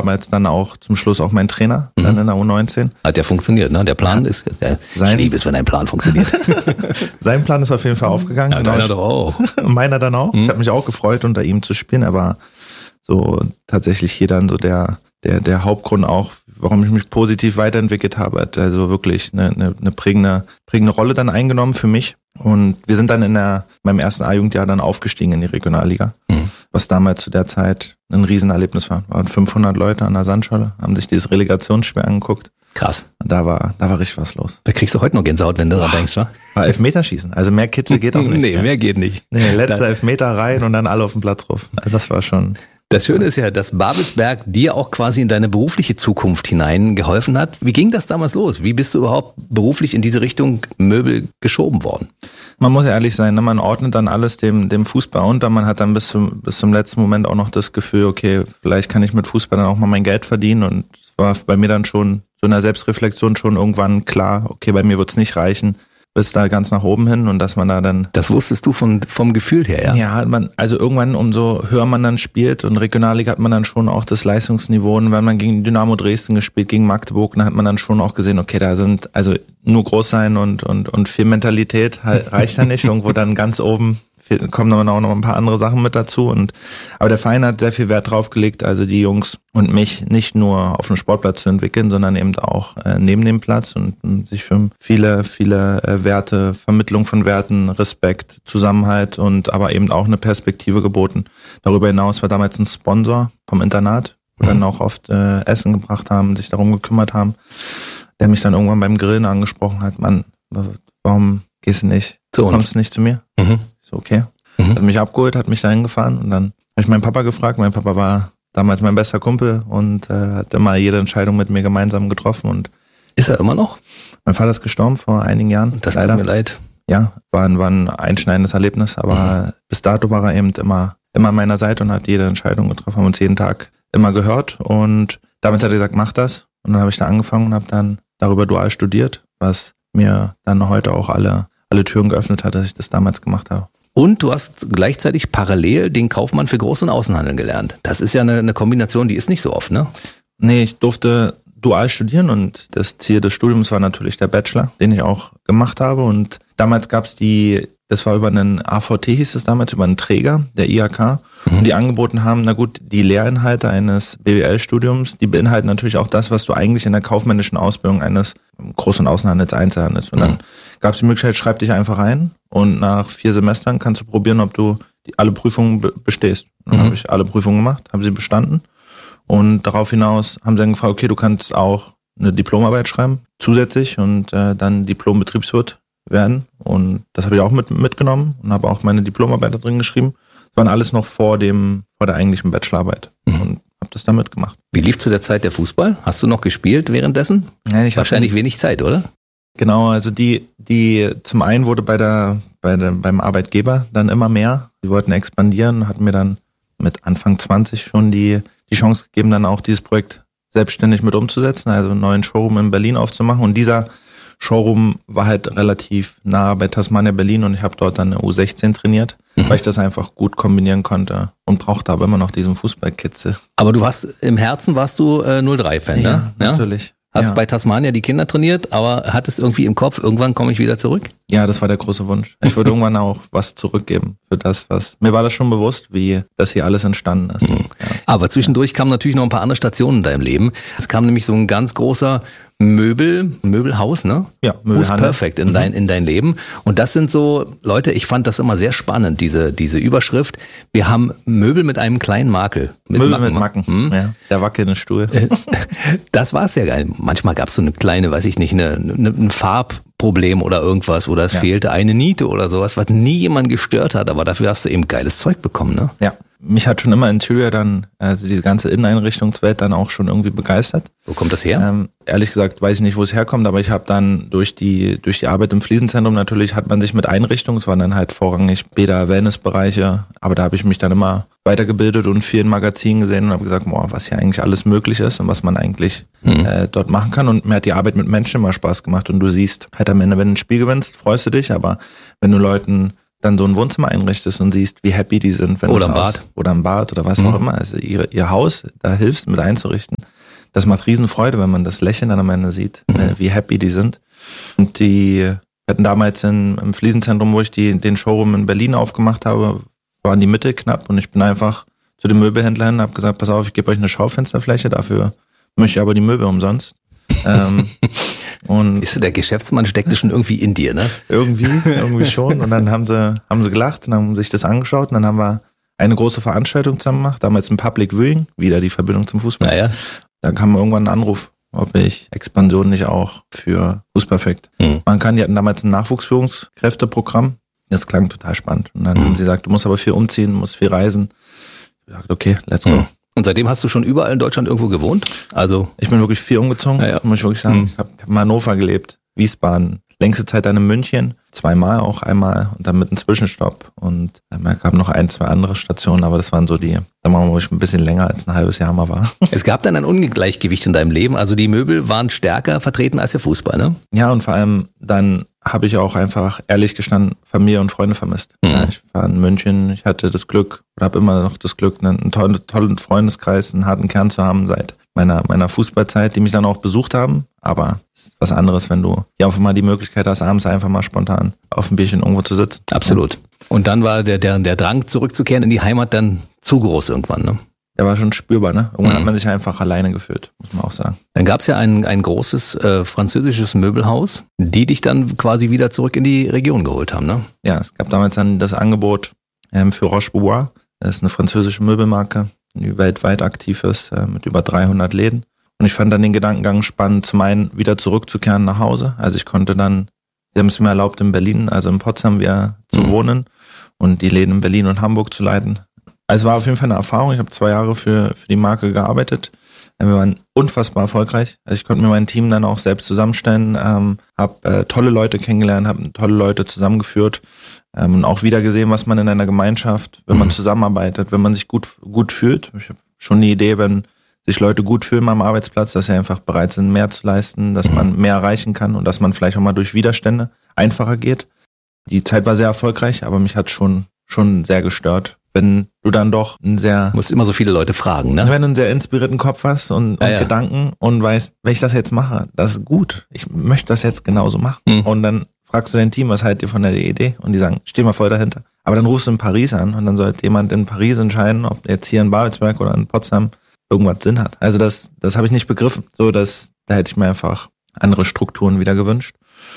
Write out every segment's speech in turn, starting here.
damals dann auch zum Schluss auch mein Trainer, dann in der U19. Hat ja funktioniert, ne? Der Plan ist, ich liebe es, wenn ein Plan funktioniert. Sein Plan ist auf jeden Fall aufgegangen. Ja, deiner doch auch. Meiner dann auch. Ich habe mich auch gefreut, unter ihm zu spielen. Er war so tatsächlich hier dann so der Hauptgrund auch, warum ich mich positiv weiterentwickelt habe. Hat also wirklich eine prägende Rolle dann eingenommen für mich. Und wir sind dann beim ersten A-Jugendjahr dann aufgestiegen in die Regionalliga, was damals zu der Zeit ein Riesenerlebnis war. Waren 500 Leute an der Sandschale, haben sich dieses Relegationsspiel angeguckt. Krass. Und da war richtig was los. Da kriegst du heute noch Gänsehaut, wenn du daran denkst, wa? War Elfmeterschießen. Also mehr Kitzel geht auch nicht. Nee, mehr geht nicht. Nee, letzter Elfmeter rein und dann alle auf den Platz ruf. Also das war schon... Das Schöne ist ja, dass Babelsberg dir auch quasi in deine berufliche Zukunft hinein geholfen hat. Wie ging das damals los? Wie bist du überhaupt beruflich in diese Richtung Möbel geschoben worden? Man muss ehrlich sein, ne? Man ordnet dann alles dem Fußball unter. Man hat dann bis zum letzten Moment auch noch das Gefühl, okay, vielleicht kann ich mit Fußball dann auch mal mein Geld verdienen. Und es war bei mir dann schon so in der Selbstreflexion schon irgendwann klar, okay, bei mir wird's nicht reichen. Bis da ganz nach oben hin und dass man da dann... Das wusstest du vom Gefühl her, ja? Ja, also irgendwann, umso höher man dann spielt und Regionalliga hat man dann schon auch das Leistungsniveau und wenn man gegen Dynamo Dresden gespielt, gegen Magdeburg, dann hat man dann schon auch gesehen, okay, da sind, also nur groß sein und viel Mentalität reicht da nicht, irgendwo dann ganz oben kommen dann auch noch ein paar andere Sachen mit dazu aber der Verein hat sehr viel Wert drauf gelegt, also die Jungs und mich nicht nur auf dem Sportplatz zu entwickeln, sondern eben auch neben dem Platz und sich für viele Werte, Vermittlung von Werten, Respekt, Zusammenhalt und aber eben auch eine Perspektive geboten. Darüber hinaus war damals ein Sponsor vom Internat, wo dann auch oft Essen gebracht haben, sich darum gekümmert haben, der mich dann irgendwann beim Grillen angesprochen hat, Mann, warum gehst du nicht, kommst du nicht zu mir? So, okay. Hat mich abgeholt, hat mich dahin gefahren und dann habe ich meinen Papa gefragt. Mein Papa war damals mein bester Kumpel und hat immer jede Entscheidung mit mir gemeinsam getroffen. Und ist er immer noch? Mein Vater ist gestorben vor einigen Jahren. Das leider. Tut mir leid. Ja, war ein einschneidendes Erlebnis, aber bis dato war er eben immer an meiner Seite und hat jede Entscheidung getroffen, haben uns jeden Tag immer gehört und damit hat er gesagt, mach das. Und dann habe ich da angefangen und habe dann darüber dual studiert, was mir dann heute auch alle Türen geöffnet hat, dass ich das damals gemacht habe. Und du hast gleichzeitig parallel den Kaufmann für Groß- und Außenhandel gelernt. Das ist ja eine Kombination, die ist nicht so oft, ne? Nee, ich durfte dual studieren und das Ziel des Studiums war natürlich der Bachelor, den ich auch gemacht habe. Und damals gab's das war über einen AVT, hieß es damals, über einen Träger, der IHK, und die angeboten haben, na gut, die Lehrinhalte eines BWL-Studiums, die beinhalten natürlich auch das, was du eigentlich in der kaufmännischen Ausbildung eines Groß- und Außenhandels Einzelhandels. Und dann gab's die Möglichkeit, schreib dich einfach ein und nach 4 Semestern kannst du probieren, ob du alle Prüfungen bestehst. Und dann habe ich alle Prüfungen gemacht, habe sie bestanden und darauf hinaus haben sie dann gefragt, okay, du kannst auch eine Diplomarbeit schreiben, zusätzlich und dann Diplom-Betriebswirt werden und das habe ich auch mitgenommen und habe auch meine Diplomarbeit da drin geschrieben. Das waren alles noch vor der eigentlichen Bachelorarbeit und habe das da mitgemacht. Wie lief zu der Zeit der Fußball? Hast du noch gespielt währenddessen? Ja, wahrscheinlich wenig Zeit, oder? Genau, also die zum einen wurde beim Arbeitgeber dann immer mehr. Die wollten expandieren, hatten mir dann mit Anfang 20 schon die Chance gegeben, dann auch dieses Projekt selbstständig mit umzusetzen, also einen neuen Showroom in Berlin aufzumachen und dieser Showroom war halt relativ nah bei Tasmania Berlin und ich habe dort dann eine U16 trainiert, weil ich das einfach gut kombinieren konnte und brauchte aber immer noch diesen Fußballkitzel. Aber im Herzen warst du 03-Fan, ne? Ja, natürlich. Hast bei Tasmania die Kinder trainiert, aber hattest irgendwie im Kopf, irgendwann komme ich wieder zurück? Ja, das war der große Wunsch. Ich würde irgendwann auch was zurückgeben für das, mir war das schon bewusst, wie das hier alles entstanden ist. Ja. Aber zwischendurch kamen natürlich noch ein paar andere Stationen in deinem Leben. Es kam nämlich so ein ganz großer Möbelhaus, ne? Ja, Möbelhandel. Perfekt in dein Leben. Und das sind so, Leute, ich fand das immer sehr spannend, diese Überschrift. Wir haben Möbel mit einem kleinen Makel. Möbel mit Macken. Ja, der wackelnde Stuhl. Das war's ja geil. Manchmal gab's so eine kleine, weiß ich nicht, ein Farbproblem oder irgendwas oder es fehlte eine Niete oder sowas, was nie jemand gestört hat, aber dafür hast du eben geiles Zeug bekommen, ne? Ja. Mich hat schon immer Interior dann, also diese ganze Inneneinrichtungswelt dann auch schon irgendwie begeistert. Wo kommt das her? Ehrlich gesagt weiß ich nicht, wo es herkommt, aber ich habe dann durch die Arbeit im Fliesenzentrum natürlich hat man sich mit Einrichtungen, es waren dann halt vorrangig Bäder, Wellnessbereiche, aber da habe ich mich dann immer weitergebildet und viel in Magazinen gesehen und habe gesagt, was hier eigentlich alles möglich ist und was man eigentlich dort machen kann und mir hat die Arbeit mit Menschen immer Spaß gemacht und du siehst halt am Ende, wenn du ein Spiel gewinnst, freust du dich, aber wenn du Leuten dann so ein Wohnzimmer einrichtest und siehst, wie happy die sind. Wenn oder im Bad. Oder im Bad oder was auch immer. Also ihr Haus da hilfst mit einzurichten. Das macht Riesenfreude, wenn man das Lächeln dann am Ende sieht, wie happy die sind. Und die hatten damals im Fliesenzentrum, wo ich den Showroom in Berlin aufgemacht habe, waren die Mittel knapp und ich bin einfach zu den Möbelhändlern und habe gesagt, pass auf, ich gebe euch eine Schaufensterfläche, dafür möchte ich aber die Möbel umsonst. Und der Geschäftsmann steckte schon irgendwie in dir, ne? Irgendwie schon. Und dann haben sie gelacht und haben sich das angeschaut und dann haben wir eine große Veranstaltung zusammen gemacht, damals ein Public Viewing, wieder die Verbindung zum Fußball. Naja. Da kam irgendwann ein Anruf, ob ich Expansion nicht auch für Fußperfekt machen kann. Die hatten damals ein Nachwuchsführungskräfteprogramm. Das klang total spannend. Und dann haben sie gesagt, du musst aber viel umziehen, musst viel reisen. Ich gesagt, okay, let's go. Und seitdem hast du schon überall in Deutschland irgendwo gewohnt? Also ich bin wirklich viel umgezogen, muss ich wirklich sagen. Ich habe in Hannover gelebt, Wiesbaden, längste Zeit dann in München, 2-mal auch, einmal und dann mit einem Zwischenstopp. Und da kamen noch 1-2 andere Stationen, aber das waren so die, da waren wir ein bisschen länger als ein halbes Jahr mal war. Es gab dann ein Ungleichgewicht in deinem Leben, also die Möbel waren stärker vertreten als der Fußball, ne? Ja, und vor allem dann habe ich auch einfach, ehrlich gestanden, Familie und Freunde vermisst. Ja, ich war in München, ich hatte das Glück, oder habe immer noch das Glück, einen tollen Freundeskreis, einen harten Kern zu haben seit meiner Fußballzeit, die mich dann auch besucht haben. Aber es ist was anderes, wenn du ja auch mal die Möglichkeit hast, abends einfach mal spontan auf ein Bierchen irgendwo zu sitzen. Absolut. Und dann war der Drang, zurückzukehren in die Heimat dann zu groß irgendwann, ne? Der war schon spürbar, ne? Irgendwann hat man sich einfach alleine gefühlt, muss man auch sagen. Dann gab es ja ein großes französisches Möbelhaus, die dich dann quasi wieder zurück in die Region geholt haben, ne? Ja, es gab damals dann das Angebot für Roche-Bobois. Das ist eine französische Möbelmarke, die weltweit aktiv ist, mit über 300 Läden. Und ich fand dann den Gedankengang spannend, zum einen wieder zurückzukehren nach Hause. Also ich konnte dann, sie haben es mir erlaubt, in Berlin, also in Potsdam wieder zu wohnen und die Läden in Berlin und Hamburg zu leiten. Also es war auf jeden Fall eine Erfahrung. Ich habe 2 Jahre für die Marke gearbeitet. Wir waren unfassbar erfolgreich. Also ich konnte mir mein Team dann auch selbst zusammenstellen, habe tolle Leute kennengelernt, habe tolle Leute zusammengeführt und auch wieder gesehen, was man in einer Gemeinschaft, wenn man zusammenarbeitet, wenn man sich gut fühlt. Ich habe schon eine Idee, wenn sich Leute gut fühlen am Arbeitsplatz, dass sie einfach bereit sind, mehr zu leisten, dass man mehr erreichen kann und dass man vielleicht auch mal durch Widerstände einfacher geht. Die Zeit war sehr erfolgreich, aber mich hat schon sehr gestört, wenn du dann doch musst immer so viele Leute fragen, ne? Wenn du einen sehr inspirierten Kopf hast und Gedanken und weißt, wenn ich das jetzt mache, das ist gut. Ich möchte das jetzt genauso machen. Und dann fragst du dein Team, was haltet ihr von der Idee? Und die sagen, steh mal voll dahinter. Aber dann rufst du in Paris an und dann sollte jemand in Paris entscheiden, ob jetzt hier in Babelsberg oder in Potsdam irgendwas Sinn hat. Also das habe ich nicht begriffen. Da hätte ich mir einfach andere Strukturen wieder gewünscht.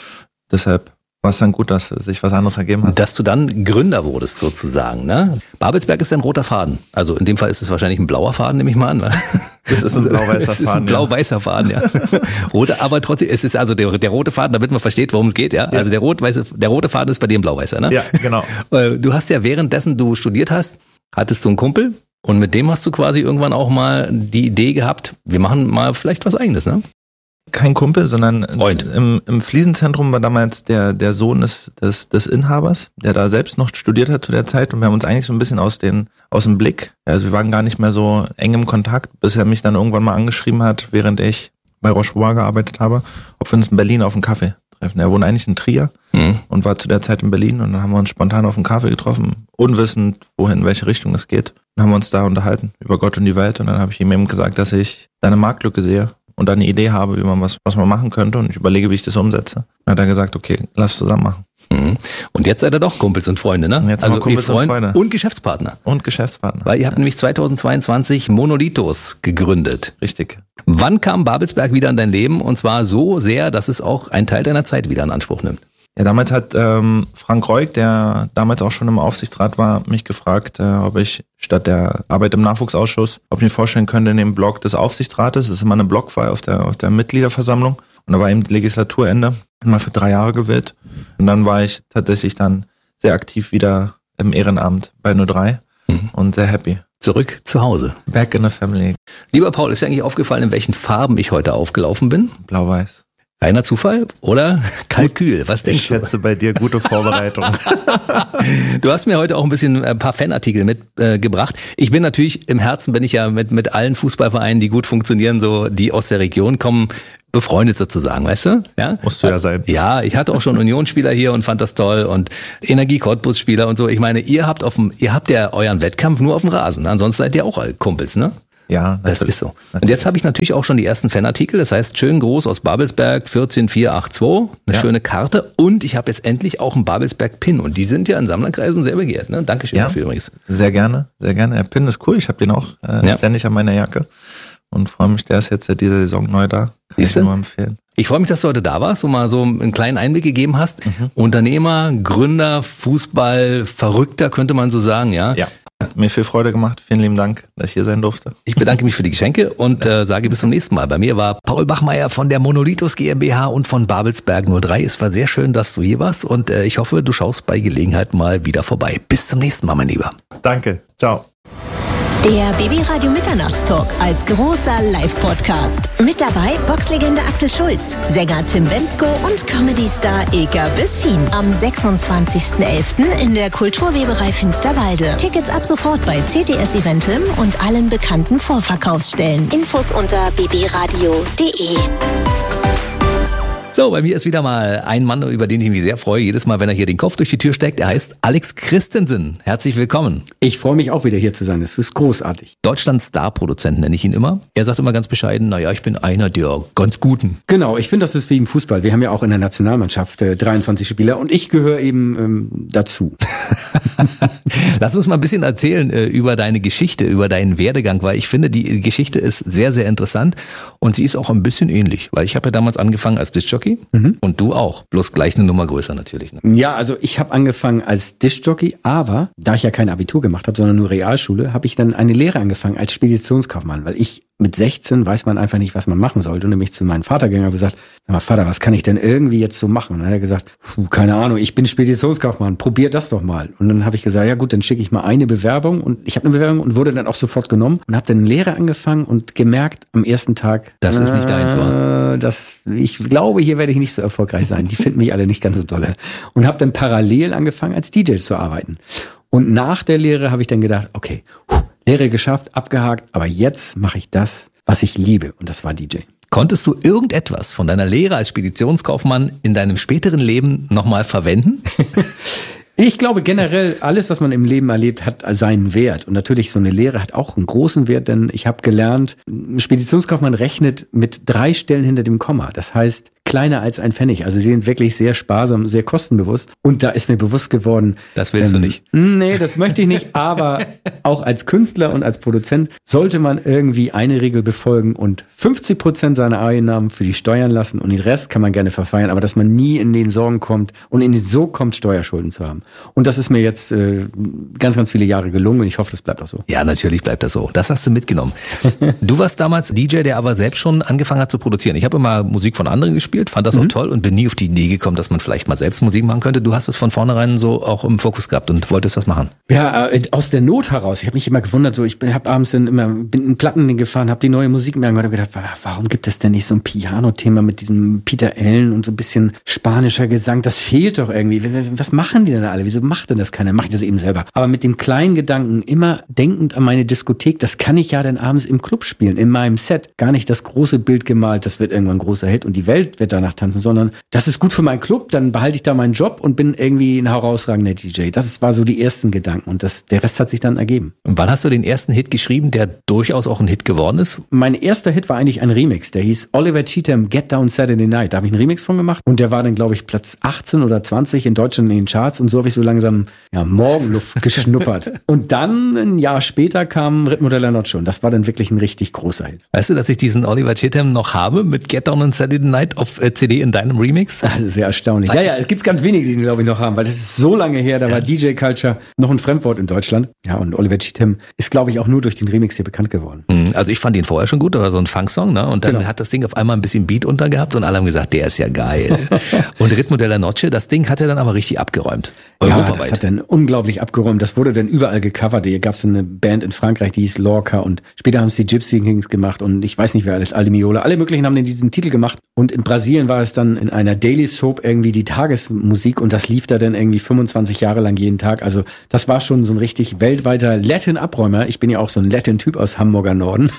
Deshalb war es dann gut, dass sich was anderes ergeben hat. Dass du dann Gründer wurdest sozusagen, ne? Babelsberg ist ein roter Faden. Also in dem Fall ist es wahrscheinlich ein blauer Faden, nehme ich mal an. Das ist ein blau-weißer Faden. Das ist ein blau-weißer Faden, ja. Aber trotzdem, es ist also der rote Faden, damit man versteht, worum es geht, ja. Also der rote Faden ist bei dir ein blau-weißer, ne? Ja, genau. Du hast ja währenddessen du studiert hast, hattest du einen Kumpel und mit dem hast du quasi irgendwann auch mal die Idee gehabt, wir machen mal vielleicht was Eigenes, ne? Kein Kumpel, sondern Freund. Im Fliesenzentrum war damals der Sohn des Inhabers, der da selbst noch studiert hat zu der Zeit und wir haben uns eigentlich so ein bisschen aus dem Blick, also wir waren gar nicht mehr so eng im Kontakt, bis er mich dann irgendwann mal angeschrieben hat, während ich bei Roche-Bobois gearbeitet habe, ob wir uns in Berlin auf einen Kaffee treffen. Er wohnt eigentlich in Trier und war zu der Zeit in Berlin und dann haben wir uns spontan auf einen Kaffee getroffen, unwissend, in welche Richtung es geht. Dann haben wir uns da unterhalten über Gott und die Welt und dann habe ich ihm eben gesagt, dass ich da eine Marktlücke sehe und eine Idee habe, wie man was man machen könnte und ich überlege, wie ich das umsetze. Und dann hat er gesagt, okay, lass zusammen machen. Und jetzt seid ihr doch Kumpels und Freunde, ne? Jetzt also Kumpels und Freunde. Und Geschäftspartner. Weil ihr habt nämlich 2022 Monolithos gegründet. Richtig. Wann kam Babelsberg wieder in dein Leben? Und zwar so sehr, dass es auch einen Teil deiner Zeit wieder in Anspruch nimmt. Ja, damals hat Frank Reuk, der damals auch schon im Aufsichtsrat war, mich gefragt, ob ich statt der Arbeit im Nachwuchsausschuss, ob ich mir vorstellen könnte, in dem Blog des Aufsichtsrates, das ist immer eine Blockwahl auf der Mitgliederversammlung, und da war eben Legislaturende, mal für 3 Jahre gewählt. Und dann war ich tatsächlich dann sehr aktiv wieder im Ehrenamt bei 03 und sehr happy. Zurück zu Hause. Back in the family. Lieber Paul, ist dir eigentlich aufgefallen, in welchen Farben ich heute aufgelaufen bin? Blau-Weiß. Reiner Zufall oder Kalkül? Was denkst du? Ich schätze bei dir gute Vorbereitung. Du hast mir heute auch ein paar Fanartikel mitgebracht. Ich bin natürlich, im Herzen bin ich ja mit allen Fußballvereinen, die gut funktionieren, so die aus der Region kommen, befreundet sozusagen, weißt du? Ja? Musst du ja sein. Ja, ich hatte auch schon Unionsspieler hier und fand das toll und Energie-Cottbus-Spieler und so. Ich meine, ihr habt ja euren Wettkampf nur auf dem Rasen. Ansonsten seid ihr auch Kumpels, ne? Ja, das ist so. Natürlich. Und jetzt habe ich natürlich auch schon die ersten Fanartikel. Das heißt, schön groß aus Babelsberg 14482, eine schöne Karte. Und ich habe jetzt endlich auch einen Babelsberg-Pin. Und die sind ja in Sammlerkreisen sehr begehrt. Ne? Dankeschön dafür übrigens. Sehr gerne, sehr gerne. Der Pin ist cool. Ich habe den auch ständig an meiner Jacke und freue mich, der ist jetzt seit dieser Saison neu da. Kann ich nur empfehlen. Ich freue mich, dass du heute da warst und mal so einen kleinen Einblick gegeben hast. Unternehmer, Gründer, Fußball, Verrückter könnte man so sagen, ja? Ja. Hat mir viel Freude gemacht. Vielen lieben Dank, dass ich hier sein durfte. Ich bedanke mich für die Geschenke und sage bis zum nächsten Mal. Bei mir war Paul Bachmeier von der Monolithos GmbH und von Babelsberg 03. Es war sehr schön, dass du hier warst und ich hoffe, du schaust bei Gelegenheit mal wieder vorbei. Bis zum nächsten Mal, mein Lieber. Danke. Ciao. Der BB-Radio Mitternachtstalk als großer Live-Podcast. Mit dabei Boxlegende Axel Schulz, Sänger Tim Bendzko und Comedy-Star Ilka Bessin. Am 26.11. in der Kulturweberei Finsterwalde. Tickets ab sofort bei CTS Eventim und allen bekannten Vorverkaufsstellen. Infos unter bbradio.de. So, bei mir ist wieder mal ein Mann, über den ich mich sehr freue, jedes Mal, wenn er hier den Kopf durch die Tür steckt. Er heißt Alex Christensen. Herzlich willkommen. Ich freue mich auch wieder hier zu sein. Es ist großartig. Deutschlands Star-Produzent nenne ich ihn immer. Er sagt immer ganz bescheiden, naja, ich bin einer der ganz Guten. Genau, ich finde, das ist wie im Fußball. Wir haben ja auch in der Nationalmannschaft 23 Spieler und ich gehöre eben dazu. Lass uns mal ein bisschen erzählen über deine Geschichte, über deinen Werdegang, weil ich finde, die Geschichte ist sehr, sehr interessant und sie ist auch ein bisschen ähnlich, weil ich habe ja damals angefangen als Diskjockey. Und du auch, bloß gleich eine Nummer größer natürlich. Ne? Ja, also ich habe angefangen als Diskjockey, aber da ich ja kein Abitur gemacht habe, sondern nur Realschule, habe ich dann eine Lehre angefangen als Speditionskaufmann, weil ich mit 16 weiß man einfach nicht, was man machen sollte. Und nämlich zu meinem Vater gegangen und gesagt, Vater, was kann ich denn irgendwie jetzt so machen? Und dann hat er gesagt, keine Ahnung, ich bin Speditionskaufmann, probier das doch mal. Und dann habe ich gesagt, ja gut, dann schicke ich mal eine Bewerbung. Und ich habe eine Bewerbung und wurde dann auch sofort genommen und habe dann eine Lehre angefangen und gemerkt am ersten Tag, dass es nicht deins war. Ich glaube, hier werde ich nicht so erfolgreich sein. Die finden mich alle nicht ganz so dolle. Und habe dann parallel angefangen, als DJ zu arbeiten. Und nach der Lehre habe ich dann gedacht, okay, Lehre geschafft, abgehakt, aber jetzt mache ich das, was ich liebe. Und das war DJ. Konntest du irgendetwas von deiner Lehre als Speditionskaufmann in deinem späteren Leben nochmal verwenden? Ich glaube generell, alles, was man im Leben erlebt, hat seinen Wert. Und natürlich, so eine Lehre hat auch einen großen Wert, denn ich habe gelernt, ein Speditionskaufmann rechnet mit 3 Stellen hinter dem Komma. Das heißt, kleiner als ein Pfennig. Also sie sind wirklich sehr sparsam, sehr kostenbewusst. Und da ist mir bewusst geworden... Das willst du nicht. Nee, das möchte ich nicht. Aber auch als Künstler und als Produzent sollte man irgendwie eine Regel befolgen und 50% seiner Einnahmen für die Steuern lassen und den Rest kann man gerne verfeiern. Aber dass man nie in den Sorgen kommt und in den Sog kommt, Steuerschulden zu haben. Und das ist mir jetzt ganz, ganz viele Jahre gelungen und ich hoffe, das bleibt auch so. Ja, natürlich bleibt das so. Das hast du mitgenommen. Du warst damals DJ, der aber selbst schon angefangen hat zu produzieren. Ich habe immer Musik von anderen gespielt, fand das auch toll und bin nie auf die Idee gekommen, dass man vielleicht mal selbst Musik machen könnte. Du hast es von vornherein so auch im Fokus gehabt und wolltest das machen. Ja, aus der Not heraus. Ich habe mich immer gewundert, so habe abends dann immer bin in Platten gefahren, habe die neue Musik mir angehört und gedacht, warum gibt es denn nicht so ein Piano-Thema mit diesem Peter Allen und so ein bisschen spanischer Gesang? Das fehlt doch irgendwie. Was machen die denn alle? Wieso macht denn das keiner? Mach ich das eben selber. Aber mit dem kleinen Gedanken, immer denkend an meine Diskothek, das kann ich ja dann abends im Club spielen, in meinem Set. Gar nicht das große Bild gemalt, das wird irgendwann ein großer Hit und die Welt wird danach tanzen, sondern das ist gut für meinen Club, dann behalte ich da meinen Job und bin irgendwie ein herausragender DJ. Das war so die ersten Gedanken und der Rest hat sich dann ergeben. Und wann hast du den ersten Hit geschrieben, der durchaus auch ein Hit geworden ist? Mein erster Hit war eigentlich ein Remix, der hieß Oliver Cheatham, Get Down Saturday Night. Da habe ich einen Remix von gemacht und der war dann, glaube ich, Platz 18 oder 20 in Deutschland in den Charts und so habe ich so langsam Morgenluft geschnuppert. Und dann, ein Jahr später, kam Ritmo della Noche und das war dann wirklich ein richtig großer Hit. Weißt du, dass ich diesen Oliver Cheatham noch habe mit Get Down on Saturday Night auf CD in deinem Remix? Das ist sehr erstaunlich. Ja, es gibt ganz wenige, die den, glaube ich, noch haben, weil das ist so lange her, da war DJ Culture noch ein Fremdwort in Deutschland. Ja, und Oliver Cheatham ist, glaube ich, auch nur durch den Remix hier bekannt geworden. Also ich fand ihn vorher schon gut, da war so ein Funksong, ne? Und dann hat das Ding auf einmal ein bisschen Beat untergehabt und alle haben gesagt, der ist ja geil. Und Ritmo della Noche, das Ding hat er dann aber richtig abgeräumt. Ja, das hat dann unglaublich abgeräumt. Das wurde dann überall gecovert. Hier gab es eine Band in Frankreich, die hieß Lorca und später haben es die Gypsy Kings gemacht und ich weiß nicht wer alles, Aldi Meola. Alle möglichen haben diesen Titel gemacht und in Brasilien Brasilien war es dann in einer Daily Soap irgendwie die Tagesmusik und das lief da dann irgendwie 25 Jahre lang jeden Tag. Also das war schon so ein richtig weltweiter Latin-Abräumer. Ich bin ja auch so ein Latin-Typ aus Hamburger Norden.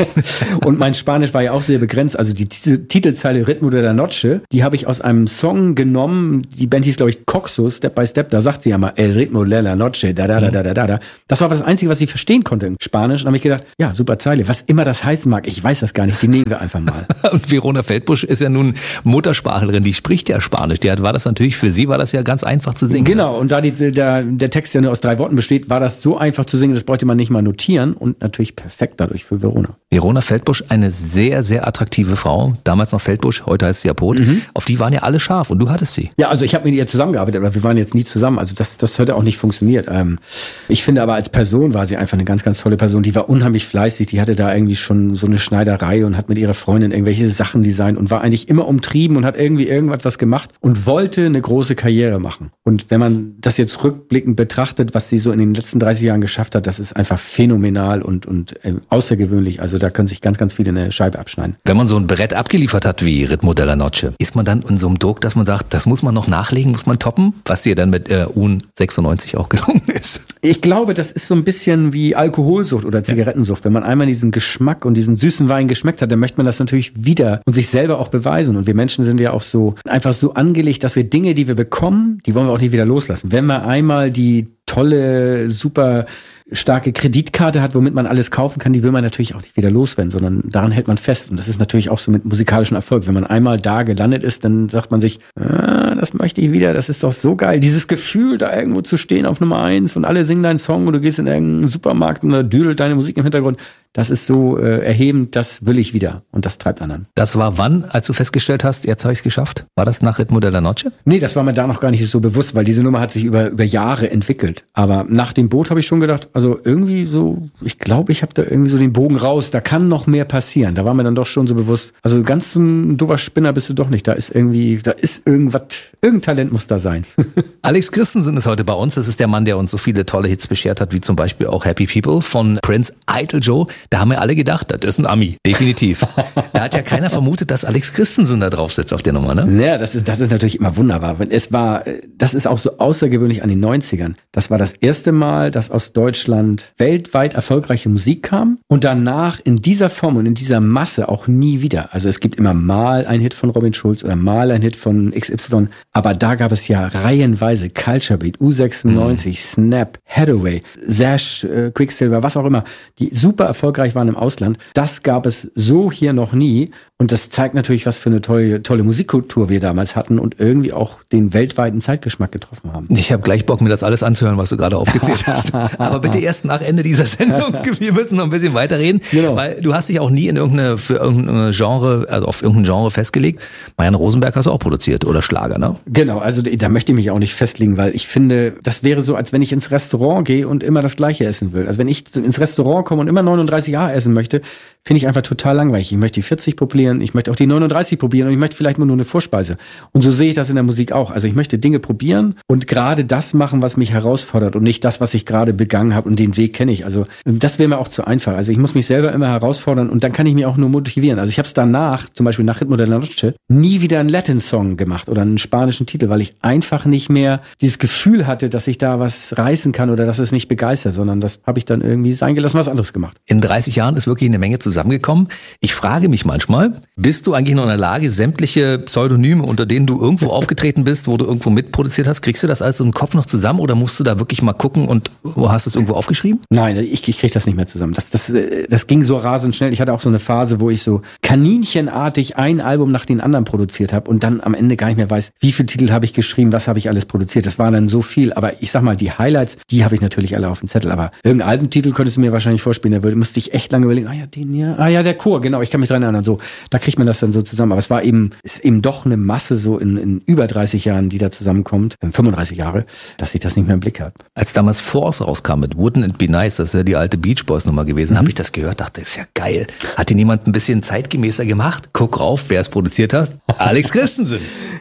Und mein Spanisch war ja auch sehr begrenzt. Also die Titelzeile Ritmo de la Noche, die habe ich aus einem Song genommen. Die Band hieß, glaube ich, Coxo, Step by Step. Da sagt sie ja mal, El Ritmo de la Noche, da, da, da, da, da, da. Das war das Einzige, was ich verstehen konnte in Spanisch. Und habe ich gedacht, ja, super Zeile. Was immer das heißen mag, ich weiß das gar nicht. Die nehmen wir einfach mal. Und Verona Feldbusch ist ja nun Muttersprachlerin, die spricht ja Spanisch. Für sie war das ja ganz einfach zu singen. Genau, und da der Text ja nur aus 3 Worten besteht, war das so einfach zu singen, das bräuchte man nicht mal notieren und natürlich perfekt dadurch für Verona. Verona Feldbusch, eine sehr, sehr attraktive Frau. Damals noch Feldbusch, heute heißt sie ja Pot. Auf die waren ja alle scharf und du hattest sie. Ja, also ich habe mit ihr zusammengearbeitet, aber wir waren jetzt nie zusammen. Also das hätte auch nicht funktioniert. Ich finde aber als Person war sie einfach eine ganz, ganz tolle Person. Die war unheimlich fleißig, die hatte da irgendwie schon so eine Schneiderei und hat mit ihrer Freundin irgendwelche Sachen designt und war eigentlich immer umtrieben und hat irgendwie irgendwas gemacht und wollte eine große Karriere machen. Und wenn man das jetzt rückblickend betrachtet, was sie so in den letzten 30 Jahren geschafft hat, das ist einfach phänomenal und außergewöhnlich. Also da können sich ganz, ganz viele eine Scheibe abschneiden. Wenn man so ein Brett abgeliefert hat wie Ritmo de la Noche, ist man dann in so einem Druck, dass man sagt, das muss man noch nachlegen, muss man toppen, was dir dann mit UN 96 auch gelungen ist? Ich glaube, das ist so ein bisschen wie Alkoholsucht oder Zigarettensucht. Wenn man einmal diesen Geschmack und diesen süßen Wein geschmeckt hat, dann möchte man das natürlich wieder und sich selber auch beweisen. Und wir Menschen sind ja auch so einfach so angelegt, dass wir Dinge, die wir bekommen, die wollen wir auch nicht wieder loslassen. Wenn wir einmal die tolle, super starke Kreditkarte hat, womit man alles kaufen kann, die will man natürlich auch nicht wieder loswerden, sondern daran hält man fest. Und das ist natürlich auch so mit musikalischem Erfolg. Wenn man einmal da gelandet ist, dann sagt man sich, das möchte ich wieder, das ist doch so geil. Dieses Gefühl, da irgendwo zu stehen auf Nummer 1 und alle singen deinen Song und du gehst in irgendeinen Supermarkt und da düdelt deine Musik im Hintergrund. Das ist so erhebend, das will ich wieder. Und das treibt anderen. Das war wann, als du festgestellt hast, jetzt habe ich es geschafft? War das nach Ritmo de la Noche? Nee, das war mir da noch gar nicht so bewusst, weil diese Nummer hat sich über Jahre entwickelt. Aber nach dem Boot habe ich schon gedacht, also irgendwie so, ich glaube, ich habe da irgendwie so den Bogen raus, da kann noch mehr passieren. Da war mir dann doch schon so bewusst, also ganz so ein doofer Spinner bist du doch nicht. Da ist irgendwas, irgendein Talent muss da sein. Alex Christensen ist heute bei uns. Das ist der Mann, der uns so viele tolle Hits beschert hat, wie zum Beispiel auch Happy People von Prince Idol Joe. Da haben wir alle gedacht, das ist ein Ami, definitiv. Da hat ja keiner vermutet, dass Alex Christensen da drauf sitzt auf der Nummer, ne? Ja, das ist natürlich immer wunderbar. Das ist auch so außergewöhnlich an den 90ern. Das war das erste Mal, dass aus Deutschland weltweit erfolgreiche Musik kam und danach in dieser Form und in dieser Masse auch nie wieder. Also es gibt immer mal ein Hit von Robin Schulz oder mal ein Hit von XY, aber da gab es ja reihenweise Culture Beat, U96, Snap, Hathaway, Sash, Quicksilver, was auch immer, die super erfolgreich waren im Ausland. Das gab es so hier noch nie. Und das zeigt natürlich, was für eine tolle Musikkultur wir damals hatten und irgendwie auch den weltweiten Zeitgeschmack getroffen haben. Ich habe gleich Bock, mir das alles anzuhören, was du gerade aufgezählt hast. Aber bitte erst nach Ende dieser Sendung. Wir müssen noch ein bisschen weiterreden, genau. Weil du hast dich auch nie für irgendein Genre, also auf irgendein Genre festgelegt. Marianne Rosenberg hast du auch produziert oder Schlager, ne? Genau, also da möchte ich mich auch nicht festlegen, weil ich finde, das wäre so, als wenn ich ins Restaurant gehe und immer das Gleiche essen will. Also wenn ich ins Restaurant komme und immer 39a essen möchte, finde ich einfach total langweilig. Ich möchte die 40 probieren, ich möchte auch die 39 probieren und ich möchte vielleicht nur eine Vorspeise. Und so sehe ich das in der Musik auch. Also ich möchte Dinge probieren und gerade das machen, was mich herausfordert und nicht das, was ich gerade begangen habe und den Weg kenne ich. Also das wäre mir auch zu einfach. Also ich muss mich selber immer herausfordern und dann kann ich mich auch nur motivieren. Also ich habe es danach, zum Beispiel nach Ritmo de la Noche, nie wieder einen Latin-Song gemacht oder einen spanischen Titel, weil ich einfach nicht mehr dieses Gefühl hatte, dass ich da was reißen kann oder dass es mich begeistert, sondern das habe ich dann irgendwie sein gelassen, was anderes gemacht. In 30 Jahren ist wirklich eine Menge zusammengekommen. Ich frage mich manchmal, bist du eigentlich noch in der Lage, sämtliche Pseudonyme, unter denen du irgendwo aufgetreten bist, wo du irgendwo mitproduziert hast, kriegst du das alles im Kopf noch zusammen oder musst du da wirklich mal gucken und hast du es irgendwo aufgeschrieben? Nein, ich krieg das nicht mehr zusammen. Das ging so rasend schnell. Ich hatte auch so eine Phase, wo ich so kaninchenartig ein Album nach den anderen produziert habe und dann am Ende gar nicht mehr weiß, wie viele Titel habe ich geschrieben, was habe ich alles produziert. Das war dann so viel. Aber ich sag mal, die Highlights, die habe ich natürlich alle auf dem Zettel. Aber irgendein Albumtitel könntest du mir wahrscheinlich vorspielen. Da musste ich echt lange überlegen. Der Chor, genau, ich kann mich dran erinnern. So, da kriegt man das dann so zusammen. Aber es ist eben doch eine Masse so in über 30 Jahren, die da zusammenkommt, 35 Jahre, dass ich das nicht mehr im Blick habe. Als damals Force rauskam mit Wouldn't It Be Nice, das ist ja die alte Beach Boys Nummer gewesen, habe ich das gehört, dachte, das ist ja geil. Hat ihn jemand ein bisschen zeitgemäßer gemacht? Guck rauf, wer es produziert hat. Alex Christensen.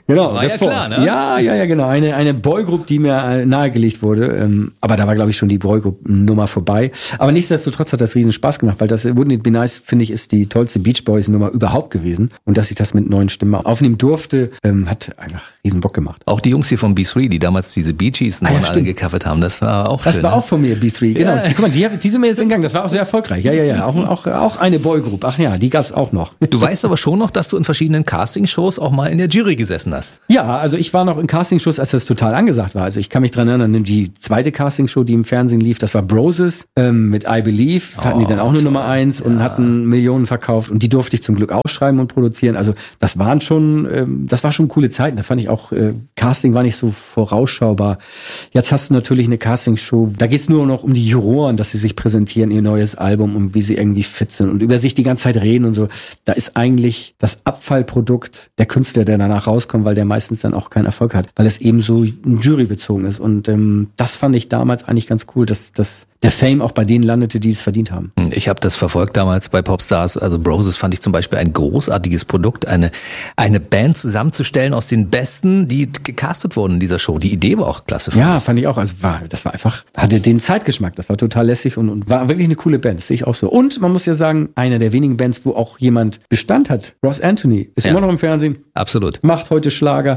Genau, war der ja Force. klar, ne? Ja, genau. Eine Boygroup, die mir nahegelegt wurde. Aber da war, glaube ich, schon die Boygroup-Nummer vorbei. Aber nichtsdestotrotz hat das riesen Spaß gemacht, weil das Wouldn't It Be Nice, finde ich, ist die tollste Beach Boys-Nummer überhaupt gewesen. Und dass ich das mit neuen Stimmen aufnehmen durfte, hat einfach riesen Bock gemacht. Auch die Jungs hier von B3, die damals diese Bee Gees alle gecovert haben, das war auch schön. Das war auch von mir, B3, genau. Guck mal, die sind mir jetzt entgangen. Das war auch sehr erfolgreich. Ja. Auch eine Boygroup. Ach ja, die gab's auch noch. Du weißt aber schon noch, dass du in verschiedenen Castingshows auch mal in der Jury gesessen hast. Ja, also ich war noch in Castingshows, als das total angesagt war. Also ich kann mich dran erinnern, die zweite Castingshow, die im Fernsehen lief, das war Broses mit I Believe. Hatten die dann auch eine Nummer 1 und hatten Millionen verkauft. Und die durfte ich zum Glück auch schreiben und produzieren. Also das war schon coole Zeiten. Da fand ich auch, Casting war nicht so vorausschaubar. Jetzt hast du natürlich eine Castingshow, da geht's nur noch um die Juroren, dass sie sich präsentieren, ihr neues Album und wie sie irgendwie fit sind und über sich die ganze Zeit reden und so. Da ist eigentlich das Abfallprodukt der Künstler, der danach rauskommt, weil der meistens dann auch keinen Erfolg hat, weil es eben so jurybezogen ist. Und das fand ich damals eigentlich ganz cool, dass der Fame auch bei denen landete, die es verdient haben. Ich habe das verfolgt damals bei Popstars. Also Broses fand ich zum Beispiel ein großartiges Produkt, eine Band zusammenzustellen aus den Besten, die gecastet wurden in dieser Show. Die Idee war auch klasse. Ja, fand ich auch. Also das war einfach, hatte den Zeitgeschmack. Das war total lässig und war wirklich eine coole Band. Das sehe ich auch so. Und man muss ja sagen, einer der wenigen Bands, wo auch jemand Bestand hat. Ross Anthony ist immer noch im Fernsehen. Absolut. Macht heute Schlager.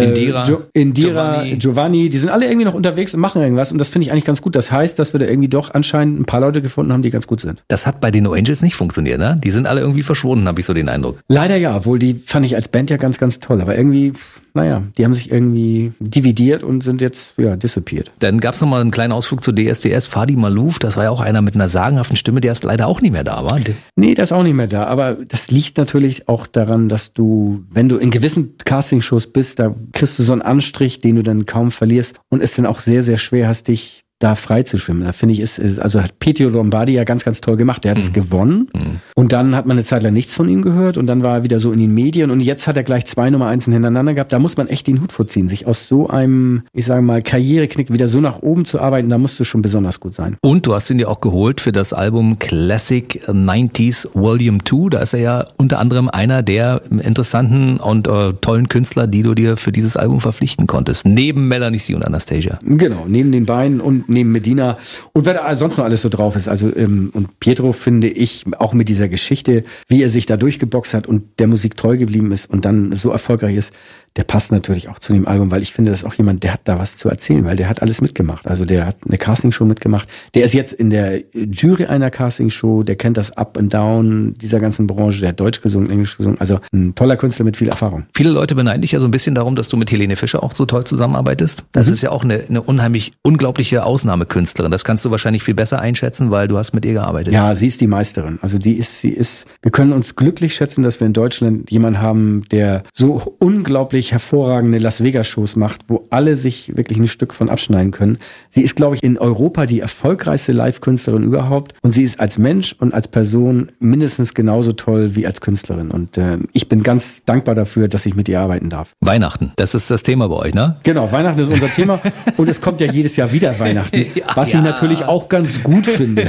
Indira, Giovanni, die sind alle irgendwie noch unterwegs und machen irgendwas. Und das finde ich eigentlich ganz gut. Das heißt, dass wir da irgendwie doch anscheinend ein paar Leute gefunden haben, die ganz gut sind. Das hat bei den No Angels nicht funktioniert, ne? Die sind alle irgendwie verschwunden, habe ich so den Eindruck. Leider ja, obwohl die fand ich als Band ja ganz, ganz toll. Aber irgendwie, die haben sich irgendwie dividiert und sind jetzt, disappeared. Dann gab es nochmal einen kleinen Ausflug zu DSDS. Fadi Malouf, das war ja auch einer mit einer sagenhaften Stimme, der ist leider auch nicht mehr da, war? Nee, der ist auch nicht mehr da. Aber das liegt natürlich auch daran, dass du, wenn du in gewissen Castingshows bist, da kriegst du so einen Anstrich, den du dann kaum verlierst und es dann auch sehr, sehr schwer hast, dich da frei zu schwimmen. Da finde ich, hat Pietro Lombardi ja ganz, ganz toll gemacht. Der hat es gewonnen. Und dann hat man eine Zeit lang nichts von ihm gehört und dann war er wieder so in den Medien und jetzt hat er gleich 2 Nummer 1 hintereinander gehabt. Da muss man echt den Hut vorziehen, sich aus so einem, ich sage mal, Karriereknick wieder so nach oben zu arbeiten, da musst du schon besonders gut sein. Und du hast ihn ja auch geholt für das Album Classic 90s Volume 2. Da ist er ja unter anderem einer der interessanten und tollen Künstler, die du dir für dieses Album verpflichten konntest. Neben Melanie C. und Anastasia. Genau, neben den beiden und neben Medina und wer da sonst noch alles so drauf ist. Also und Pietro finde ich auch mit dieser Geschichte, wie er sich da durchgeboxt hat und der Musik treu geblieben ist und dann so erfolgreich ist, der passt natürlich auch zu dem Album, weil ich finde, das ist auch jemand, der hat da was zu erzählen, weil der hat alles mitgemacht. Also der hat eine Castingshow mitgemacht. Der ist jetzt in der Jury einer Castingshow, der kennt das Up and Down dieser ganzen Branche, der hat Deutsch gesungen, Englisch gesungen. Also ein toller Künstler mit viel Erfahrung. Viele Leute beneiden dich ja so ein bisschen darum, dass du mit Helene Fischer auch so toll zusammenarbeitest. Das ist ja auch eine unglaubliche Ausnahmekünstlerin. Das kannst du wahrscheinlich viel besser einschätzen, weil du hast mit ihr gearbeitet. Ja, sie ist die Meisterin. Also sie ist, wir können uns glücklich schätzen, dass wir in Deutschland jemanden haben, der so unglaublich hervorragende Las Vegas Shows macht, wo alle sich wirklich ein Stück von abschneiden können. Sie ist, glaube ich, in Europa die erfolgreichste Live-Künstlerin überhaupt und sie ist als Mensch und als Person mindestens genauso toll wie als Künstlerin und ich bin ganz dankbar dafür, dass ich mit ihr arbeiten darf. Weihnachten, das ist das Thema bei euch, ne? Genau, Weihnachten ist unser Thema und es kommt ja jedes Jahr wieder Weihnachten, was ich natürlich auch ganz gut finde.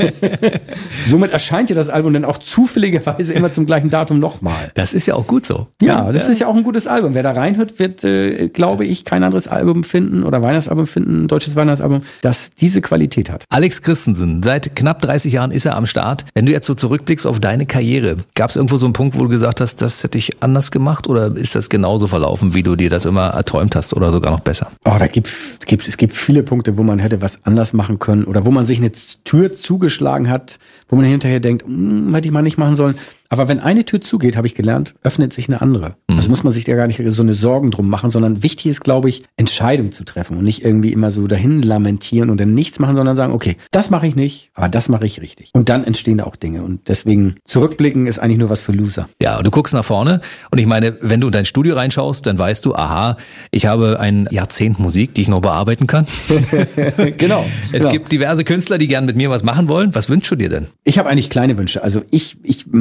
Somit erscheint ja das Album dann auch zufälligerweise immer zum gleichen Datum nochmal. Das ist ja auch gut so. Ja, das ist ja auch ein gutes Album. Wer da reinhört, wird, glaube ich, kein anderes Album finden oder Weihnachtsalbum finden, ein deutsches Weihnachtsalbum, das diese Qualität hat. Alex Christensen, seit knapp 30 Jahren ist er am Start. Wenn du jetzt so zurückblickst auf deine Karriere, gab es irgendwo so einen Punkt, wo du gesagt hast, das hätte ich anders gemacht oder ist das genauso verlaufen, wie du dir das immer erträumt hast oder sogar noch besser? Oh, es gibt viele Punkte, wo man hätte was anders machen können oder wo man sich eine Tür zugeschlagen hat, wo man hinterher denkt, hätte ich mal nicht machen sollen. Aber wenn eine Tür zugeht, habe ich gelernt, öffnet sich eine andere. Also muss man sich da gar nicht so eine Sorgen drum machen, sondern wichtig ist, glaube ich, Entscheidungen zu treffen und nicht irgendwie immer so dahin lamentieren und dann nichts machen, sondern sagen, okay, das mache ich nicht, aber das mache ich richtig. Und dann entstehen da auch Dinge. Und deswegen zurückblicken ist eigentlich nur was für Loser. Ja, du guckst nach vorne und ich meine, wenn du in dein Studio reinschaust, dann weißt du, aha, ich habe ein Jahrzehnt Musik, die ich noch bearbeiten kann. Genau. Es gibt diverse Künstler, die gern mit mir was machen wollen. Was wünschst du dir denn? Ich habe eigentlich kleine Wünsche. Also ich möchte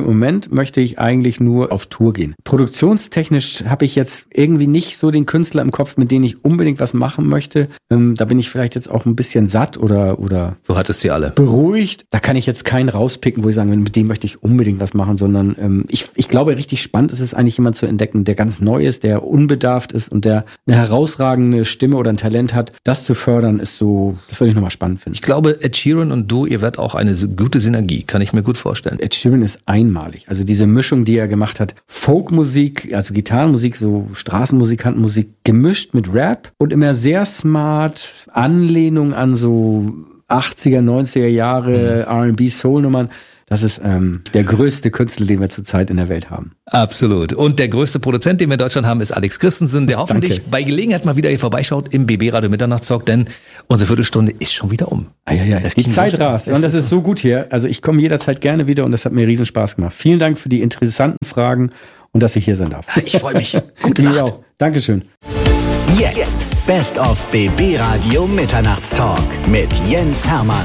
Moment möchte ich eigentlich nur auf Tour gehen. Produktionstechnisch habe ich jetzt irgendwie nicht so den Künstler im Kopf, mit dem ich unbedingt was machen möchte. Da bin ich vielleicht jetzt auch ein bisschen satt oder Du hattest sie alle. Beruhigt. Da kann ich jetzt keinen rauspicken, wo ich sagen will, mit dem möchte ich unbedingt was machen, sondern ich glaube, richtig spannend ist es eigentlich, jemand zu entdecken, der ganz neu ist, der unbedarft ist und der eine herausragende Stimme oder ein Talent hat. Das zu fördern ist so, das würde ich nochmal spannend finden. Ich glaube, Ed Sheeran und du, ihr werdet auch eine gute Synergie, kann ich mir gut vorstellen. Ed Sheeran ist einmalig. Also diese Mischung, die er gemacht hat, Folkmusik, also Gitarrenmusik, so Straßenmusikantenmusik, gemischt mit Rap und immer sehr smart, Anlehnung an so 80er, 90er Jahre R&B Soul-Nummern. Das ist der größte Künstler, den wir zurzeit in der Welt haben. Absolut. Und der größte Produzent, den wir in Deutschland haben, ist Alex Christensen, der hoffentlich bei Gelegenheit mal wieder hier vorbeischaut im BB Radio Mitternachtstalk, denn unsere Viertelstunde ist schon wieder um. Ja, die Zeit rast. Und das ist so gut hier. Also ich komme jederzeit gerne wieder und das hat mir riesen Spaß gemacht. Vielen Dank für die interessanten Fragen und dass ich hier sein darf. Ich freue mich. Gute Nacht. Auch. Dankeschön. Jetzt Best of BB Radio Mitternachtstalk mit Jens Hermann.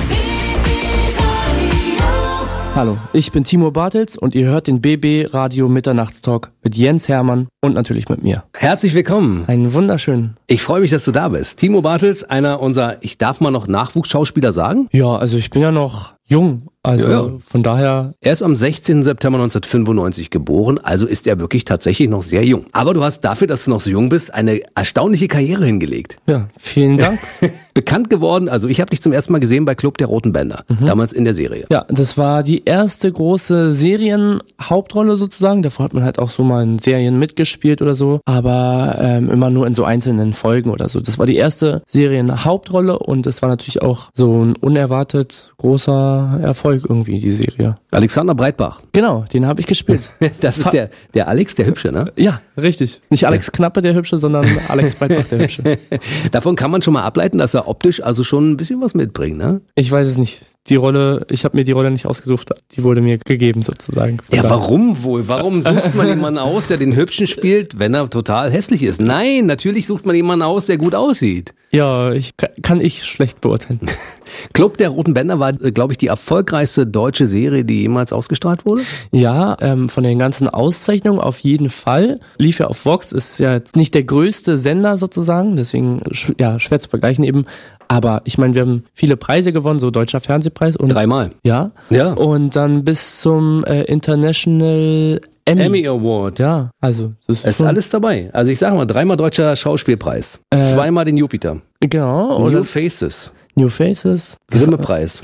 Hallo, ich bin Timo Bartels und ihr hört den BB Radio Mitternachtstalk mit Jens Hermann und natürlich mit mir. Herzlich willkommen. Einen wunderschönen. Ich freue mich, dass du da bist. Timo Bartels, einer unserer, ich darf mal noch Nachwuchsschauspieler sagen? Ja, also ich bin ja noch jung, also von daher. Er ist am 16. September 1995 geboren, also ist er wirklich tatsächlich noch sehr jung. Aber du hast dafür, dass du noch so jung bist, eine erstaunliche Karriere hingelegt. Ja, vielen Dank. Bekannt geworden, also ich habe dich zum ersten Mal gesehen bei Club der Roten Bänder, damals in der Serie. Ja, das war die erste große Serienhauptrolle sozusagen. Davor hat man halt auch so mal in Serien mitgespielt oder so, aber immer nur in so einzelnen Folgen oder so. Das war die erste Serienhauptrolle und das war natürlich auch so ein unerwartet großer Erfolg irgendwie, die Serie. Alexander Breitbach. Genau, den habe ich gespielt. Das ist der Alex, der Hübsche, ne? Ja, richtig. Nicht Alex Knappe, der Hübsche, sondern Alex Breitbach, der Hübsche. Davon kann man schon mal ableiten, dass er optisch also schon ein bisschen was mitbringt, ne? Ich weiß es nicht. Ich habe mir die Rolle nicht ausgesucht, die wurde mir gegeben sozusagen. Ja, warum wohl? Warum sucht man jemanden aus, der den Hübschen spielt, wenn er total hässlich ist? Nein, natürlich sucht man jemanden aus, der gut aussieht. Ja, kann ich schlecht beurteilen. Club der Roten Bänder war, glaube ich, die erfolgreichste deutsche Serie, die jemals ausgestrahlt wurde? Ja, von den ganzen Auszeichnungen auf jeden Fall. Lief ja auf Vox, ist ja nicht der größte Sender sozusagen, deswegen ja schwer zu vergleichen eben. Aber ich meine, wir haben viele Preise gewonnen, so Deutscher Fernsehpreis. Und 3-mal. Ja. Und dann bis zum International Emmy Award. Ja, also das ist alles dabei. Also ich sage mal, 3-mal Deutscher Schauspielpreis, 2-mal den Jupiter. Genau. New Faces. Grimme-Preis.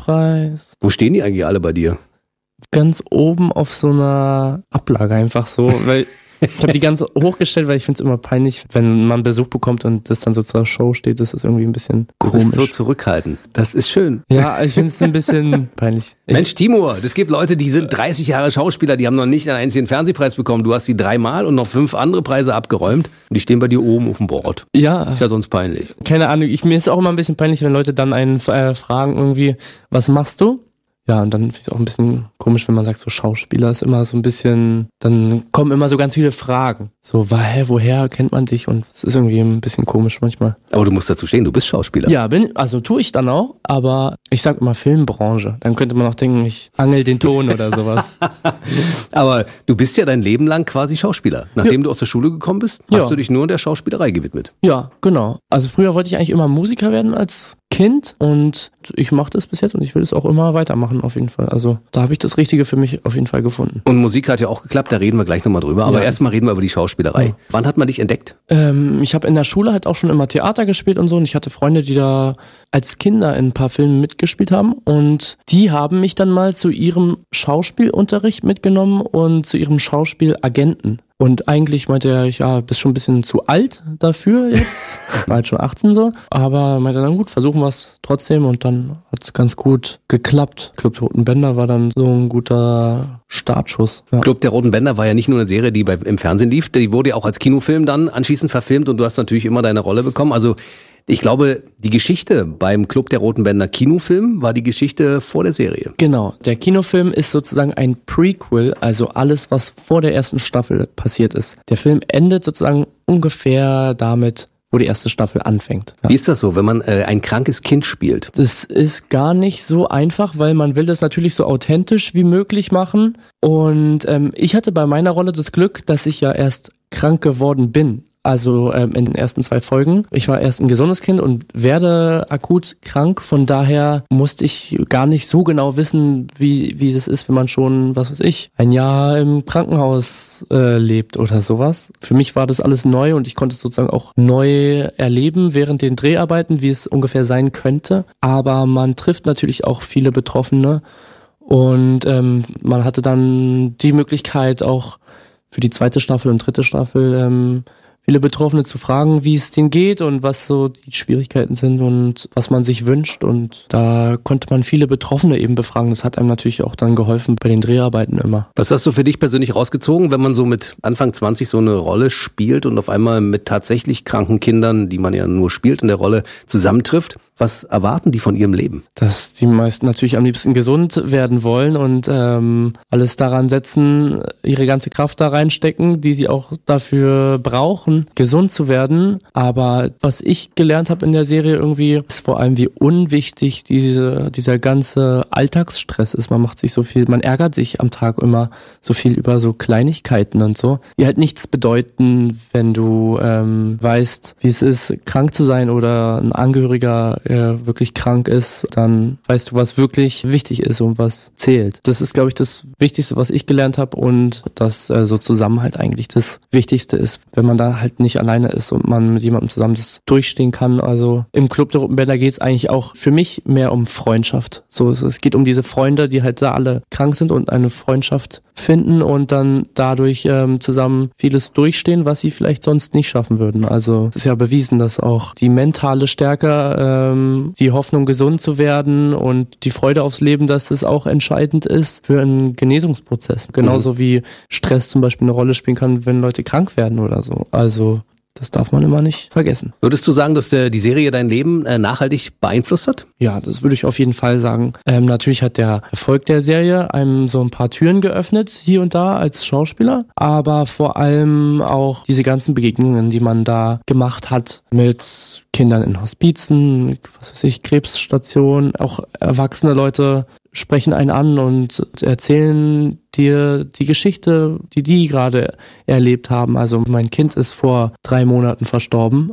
Wo stehen die eigentlich alle bei dir? Ganz oben auf so einer Ablage einfach so, weil ich habe die ganz hochgestellt, weil ich finde es immer peinlich, wenn man Besuch bekommt und das dann so zur Show steht, das ist irgendwie ein bisschen komisch. Du bist so zurückhaltend. Das ist schön. Ja, ich finde es ein bisschen peinlich. Mensch, Timur, es gibt Leute, die sind 30 Jahre Schauspieler, die haben noch nicht einen einzigen Fernsehpreis bekommen. Du hast die 3-mal und noch 5 andere Preise abgeräumt und die stehen bei dir oben auf dem Board. Ja. Ist ja sonst peinlich. Keine Ahnung, mir ist auch immer ein bisschen peinlich, wenn Leute dann einen fragen irgendwie, was machst du? Ja, und dann finde ich es auch ein bisschen komisch, wenn man sagt, so Schauspieler ist immer so ein bisschen, dann kommen immer so ganz viele Fragen. So, woher kennt man dich? Und es ist irgendwie ein bisschen komisch manchmal. Aber du musst dazu stehen, du bist Schauspieler. Ja, tue ich dann auch, aber ich sag immer Filmbranche. Dann könnte man auch denken, ich angel den Ton oder sowas. Aber du bist ja dein Leben lang quasi Schauspieler. Nachdem du aus der Schule gekommen bist, hast du dich nur der Schauspielerei gewidmet. Ja, genau. Also früher wollte ich eigentlich immer Musiker werden als Kind und ich mache das bis jetzt und ich will es auch immer weitermachen auf jeden Fall. Also da habe ich das Richtige für mich auf jeden Fall gefunden. Und Musik hat ja auch geklappt, da reden wir gleich nochmal drüber. Aber erstmal reden wir über die Schauspielerei. Ja. Wann hat man dich entdeckt? Ich habe in der Schule halt auch schon immer Theater gespielt und so und ich hatte Freunde, die da als Kinder in ein paar Filmen mitgespielt haben und die haben mich dann mal zu ihrem Schauspielunterricht mitgenommen und zu ihrem Schauspielagenten. Und eigentlich meinte er, ja, bist schon ein bisschen zu alt dafür jetzt. War halt schon 18 so. Aber meinte er, dann gut, versuchen wir es trotzdem. Und dann hat es ganz gut geklappt. Club der Roten Bänder war dann so ein guter Startschuss. Ja. Club der Roten Bänder war ja nicht nur eine Serie, die im Fernsehen lief. Die wurde ja auch als Kinofilm dann anschließend verfilmt. Und du hast natürlich immer deine Rolle bekommen. Also ich glaube, die Geschichte beim Club der Roten Bänder Kinofilm war die Geschichte vor der Serie. Genau, der Kinofilm ist sozusagen ein Prequel, also alles, was vor der ersten Staffel passiert ist. Der Film endet sozusagen ungefähr damit, wo die erste Staffel anfängt. Ja. Wie ist das so, wenn man ein krankes Kind spielt? Das ist gar nicht so einfach, weil man will das natürlich so authentisch wie möglich machen. Und ich hatte bei meiner Rolle das Glück, dass ich ja erst krank geworden bin. Also in den ersten 2 Folgen. Ich war erst ein gesundes Kind und werde akut krank. Von daher musste ich gar nicht so genau wissen, wie das ist, wenn man schon, was weiß ich, ein Jahr im Krankenhaus lebt oder sowas. Für mich war das alles neu und ich konnte es sozusagen auch neu erleben während den Dreharbeiten, wie es ungefähr sein könnte. Aber man trifft natürlich auch viele Betroffene und man hatte dann die Möglichkeit auch für die 2. Staffel und 3. Staffel viele Betroffene zu fragen, wie es denen geht und was so die Schwierigkeiten sind und was man sich wünscht. Und da konnte man viele Betroffene eben befragen. Das hat einem natürlich auch dann geholfen bei den Dreharbeiten immer. Was hast du für dich persönlich rausgezogen, wenn man so mit Anfang 20 so eine Rolle spielt und auf einmal mit tatsächlich kranken Kindern, die man ja nur spielt in der Rolle, zusammentrifft? Was erwarten die von ihrem Leben? Dass die meisten natürlich am liebsten gesund werden wollen und alles daran setzen, ihre ganze Kraft da reinstecken, die sie auch dafür brauchen, gesund zu werden. Aber was ich gelernt habe in der Serie irgendwie, ist vor allem, wie unwichtig dieser ganze Alltagsstress ist. Man macht sich so viel, man ärgert sich am Tag immer so viel über so Kleinigkeiten und so, die halt nichts bedeuten, wenn du weißt, wie es ist, krank zu sein oder ein Angehöriger wirklich krank ist, dann weißt du, was wirklich wichtig ist und was zählt. Das ist, glaube ich, das Wichtigste, was ich gelernt habe und dass so Zusammenhalt eigentlich das Wichtigste ist, wenn man da halt nicht alleine ist und man mit jemandem zusammen das durchstehen kann. Also im Club der Roten Bänder geht es eigentlich auch für mich mehr um Freundschaft. So, es geht um diese Freunde, die halt da alle krank sind und eine Freundschaft finden und dann dadurch zusammen vieles durchstehen, was sie vielleicht sonst nicht schaffen würden. Also es ist ja bewiesen, dass auch die mentale Stärke, die Hoffnung, gesund zu werden und die Freude aufs Leben, dass das auch entscheidend ist für einen Genesungsprozess. Genauso wie Stress zum Beispiel eine Rolle spielen kann, wenn Leute krank werden oder so. Also das darf man immer nicht vergessen. Würdest du sagen, dass die Serie dein Leben nachhaltig beeinflusst hat? Ja, das würde ich auf jeden Fall sagen. Natürlich hat der Erfolg der Serie einem so ein paar Türen geöffnet, hier und da als Schauspieler, aber vor allem auch diese ganzen Begegnungen, die man da gemacht hat mit Kindern in Hospizen, was weiß ich, Krebsstationen, auch erwachsene Leute sprechen einen an und erzählen dir die Geschichte, die gerade erlebt haben. Also mein Kind ist vor 3 Monaten verstorben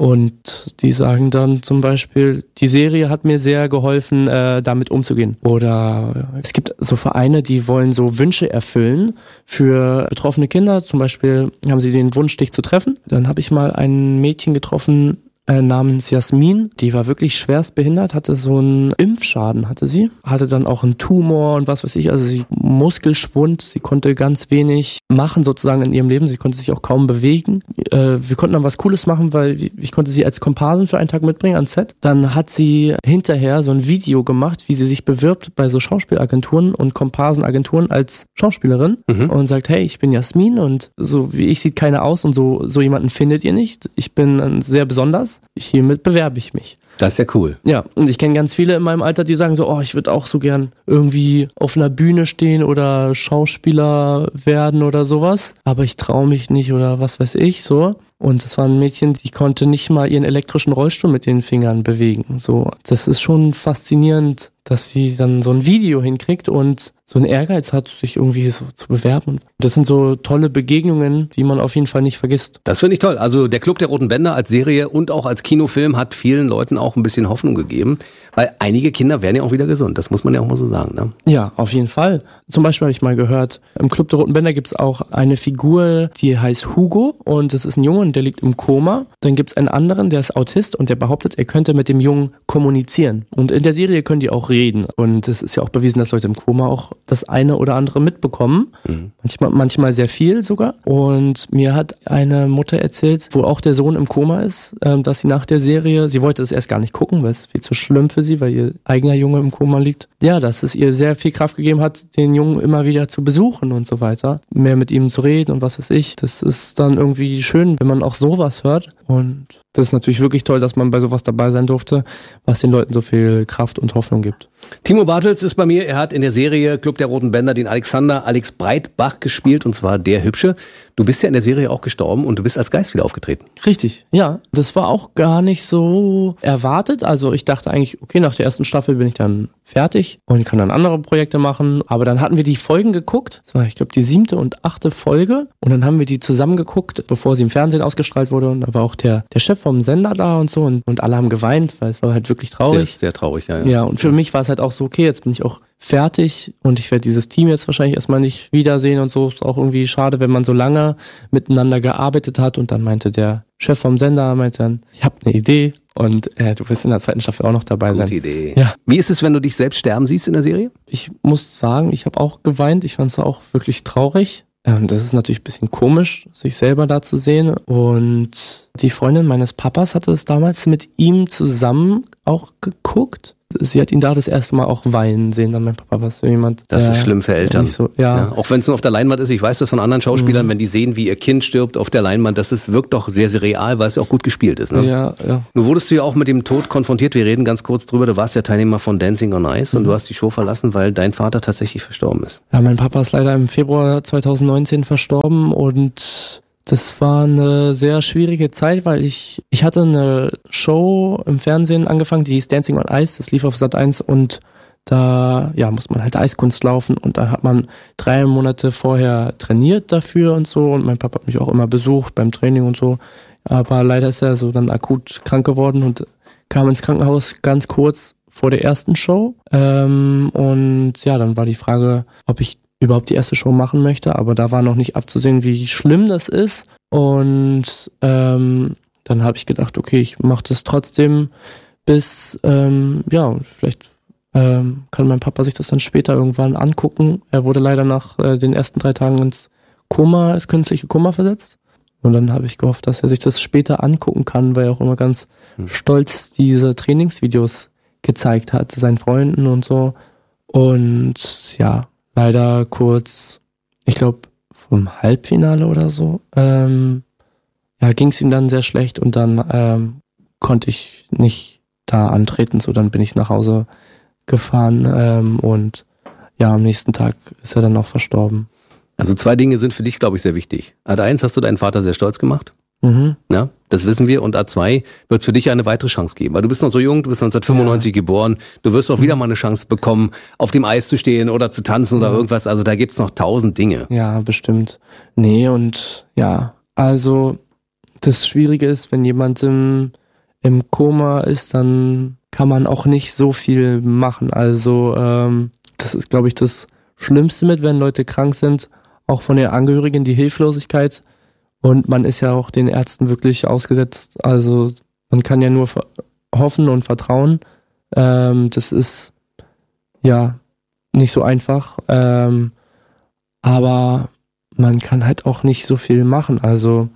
und die sagen dann zum Beispiel, die Serie hat mir sehr geholfen, damit umzugehen. Oder es gibt so Vereine, die wollen so Wünsche erfüllen für betroffene Kinder. Zum Beispiel haben sie den Wunsch, dich zu treffen. Dann habe ich mal ein Mädchen getroffen, namens Jasmin, die war wirklich schwerst behindert, hatte so einen Impfschaden, hatte dann auch einen Tumor und was weiß ich, also sie Muskelschwund, sie konnte ganz wenig machen sozusagen in ihrem Leben, sie konnte sich auch kaum bewegen. Wir konnten dann was Cooles machen, weil ich konnte sie als Komparsin für einen Tag mitbringen ans Set. Dann hat sie hinterher so ein Video gemacht, wie sie sich bewirbt bei so Schauspielagenturen und Komparsenagenturen als Schauspielerin und sagt, hey, ich bin Jasmin und so wie ich sieht keiner aus und so jemanden findet ihr nicht. Ich bin sehr besonders. Hiermit bewerbe ich mich. Das ist ja cool. Ja, und ich kenne ganz viele in meinem Alter, die sagen so, oh, ich würde auch so gern irgendwie auf einer Bühne stehen oder Schauspieler werden oder sowas, aber ich traue mich nicht oder was weiß ich, so. Und das war ein Mädchen, die konnte nicht mal ihren elektrischen Rollstuhl mit den Fingern bewegen. So, das ist schon faszinierend, dass sie dann so ein Video hinkriegt und so einen Ehrgeiz hat, sich irgendwie so zu bewerben. Das sind so tolle Begegnungen, die man auf jeden Fall nicht vergisst. Das finde ich toll. Also der Club der Roten Bänder als Serie und auch als Kinofilm hat vielen Leuten auch ein bisschen Hoffnung gegeben, weil einige Kinder werden ja auch wieder gesund. Das muss man ja auch mal so sagen, ne? Ja, auf jeden Fall. Zum Beispiel habe ich mal gehört, im Club der Roten Bänder gibt es auch eine Figur, die heißt Hugo und das ist ein Junge und der liegt im Koma. Dann gibt es einen anderen, der ist Autist und der behauptet, er könnte mit dem Jungen kommunizieren. Und in der Serie können die auch reden. Und es ist ja auch bewiesen, dass Leute im Koma auch das eine oder andere mitbekommen. Manchmal sehr viel sogar. Und mir hat eine Mutter erzählt, wo auch der Sohn im Koma ist, dass sie nach der Serie, sie wollte das erst gar nicht gucken, weil es viel zu schlimm für sie, weil ihr eigener Junge im Koma liegt. Ja, dass es ihr sehr viel Kraft gegeben hat, den Jungen immer wieder zu besuchen und so weiter. Mehr mit ihm zu reden und was weiß ich. Das ist dann irgendwie schön, wenn man auch sowas hört. Und das ist natürlich wirklich toll, dass man bei sowas dabei sein durfte, was den Leuten so viel Kraft und Hoffnung gibt. Timo Bartels ist bei mir. Er hat in der Serie Club der Roten Bänder den Alexander Alex Breitbach gespielt, und zwar der Hübsche. Du bist ja in der Serie auch gestorben und du bist als Geist wieder aufgetreten. Richtig, ja. Das war auch gar nicht so erwartet. Also ich dachte eigentlich, okay, nach der ersten Staffel bin ich dann fertig und kann dann andere Projekte machen. Aber dann hatten wir die Folgen geguckt. Das war, ich glaube, die 7. und 8. Folge. Und dann haben wir die zusammen geguckt, bevor sie im Fernsehen ausgestrahlt wurde. Und da war auch der Chef vom Sender da und so. Und alle haben geweint, weil es war halt wirklich traurig. Sehr, sehr traurig, ja. Ja, und für mich war es halt auch so, okay, jetzt bin ich auch fertig und ich werde dieses Team jetzt wahrscheinlich erstmal nicht wiedersehen und so. Ist auch irgendwie schade, wenn man so lange miteinander gearbeitet hat. Und dann meinte der Chef vom Sender, ich habe eine Idee und du wirst in der 2. Staffel auch noch dabei sein. Gute Idee. Ja. Wie ist es, wenn du dich selbst sterben siehst in der Serie? Ich muss sagen, ich habe auch geweint. Ich fand es auch wirklich traurig. Das ist natürlich ein bisschen komisch, sich selber da zu sehen. Und die Freundin meines Papas hatte es damals mit ihm zusammen auch geguckt. Sie hat ihn da das erste Mal auch weinen sehen, dann mein Papa war so jemand. Das ist schlimm für Eltern. So, ja. Auch wenn es nur auf der Leinwand ist. Ich weiß das von anderen Schauspielern, wenn die sehen, wie ihr Kind stirbt auf der Leinwand, wirkt doch sehr, sehr real, weil es ja auch gut gespielt ist. Ne? Ja. Nun wurdest du ja auch mit dem Tod konfrontiert. Wir reden ganz kurz drüber. Du warst ja Teilnehmer von Dancing on Ice und du hast die Show verlassen, weil dein Vater tatsächlich verstorben ist. Ja, mein Papa ist leider im Februar 2019 verstorben und das war eine sehr schwierige Zeit, weil ich hatte eine Show im Fernsehen angefangen, die hieß Dancing on Ice, das lief auf Sat.1 und da muss man halt Eiskunst laufen und da hat man 3 Monate vorher trainiert dafür und so und mein Papa hat mich auch immer besucht beim Training und so, aber leider ist er so dann akut krank geworden und kam ins Krankenhaus ganz kurz vor der ersten Show und ja, dann war die Frage, ob ich überhaupt die erste Show machen möchte, aber da war noch nicht abzusehen, wie schlimm das ist und dann habe ich gedacht, okay, ich mache das trotzdem bis, vielleicht kann mein Papa sich das dann später irgendwann angucken. Er wurde leider nach den ersten 3 Tagen ins künstliche Koma versetzt und dann habe ich gehofft, dass er sich das später angucken kann, weil er auch immer ganz stolz diese Trainingsvideos gezeigt hat, seinen Freunden und so und ja, leider kurz, ich glaube, vom Halbfinale oder so, ging es ihm dann sehr schlecht und dann konnte ich nicht da antreten, so dann bin ich nach Hause gefahren und ja, am nächsten Tag ist er dann auch verstorben. Also 2 Dinge sind für dich, glaube ich, sehr wichtig. A1 hast du deinen Vater sehr stolz gemacht. Mhm. Ja, das wissen wir. Und A2 wird es für dich eine weitere Chance geben. Weil du bist noch so jung, du bist 1995 geboren. Du wirst auch wieder mal eine Chance bekommen, auf dem Eis zu stehen oder zu tanzen oder irgendwas. Also da gibt's noch 1000 Dinge. Ja, bestimmt. Nee, und ja, also das Schwierige ist, wenn jemand im Koma ist, dann kann man auch nicht so viel machen. Also das ist, glaube ich, das Schlimmste wenn Leute krank sind, auch von den Angehörigen, die Hilflosigkeit. Und man ist ja auch den Ärzten wirklich ausgesetzt. Also man kann ja nur hoffen und vertrauen. Das ist ja nicht so einfach. Aber man kann halt auch nicht so viel machen. Also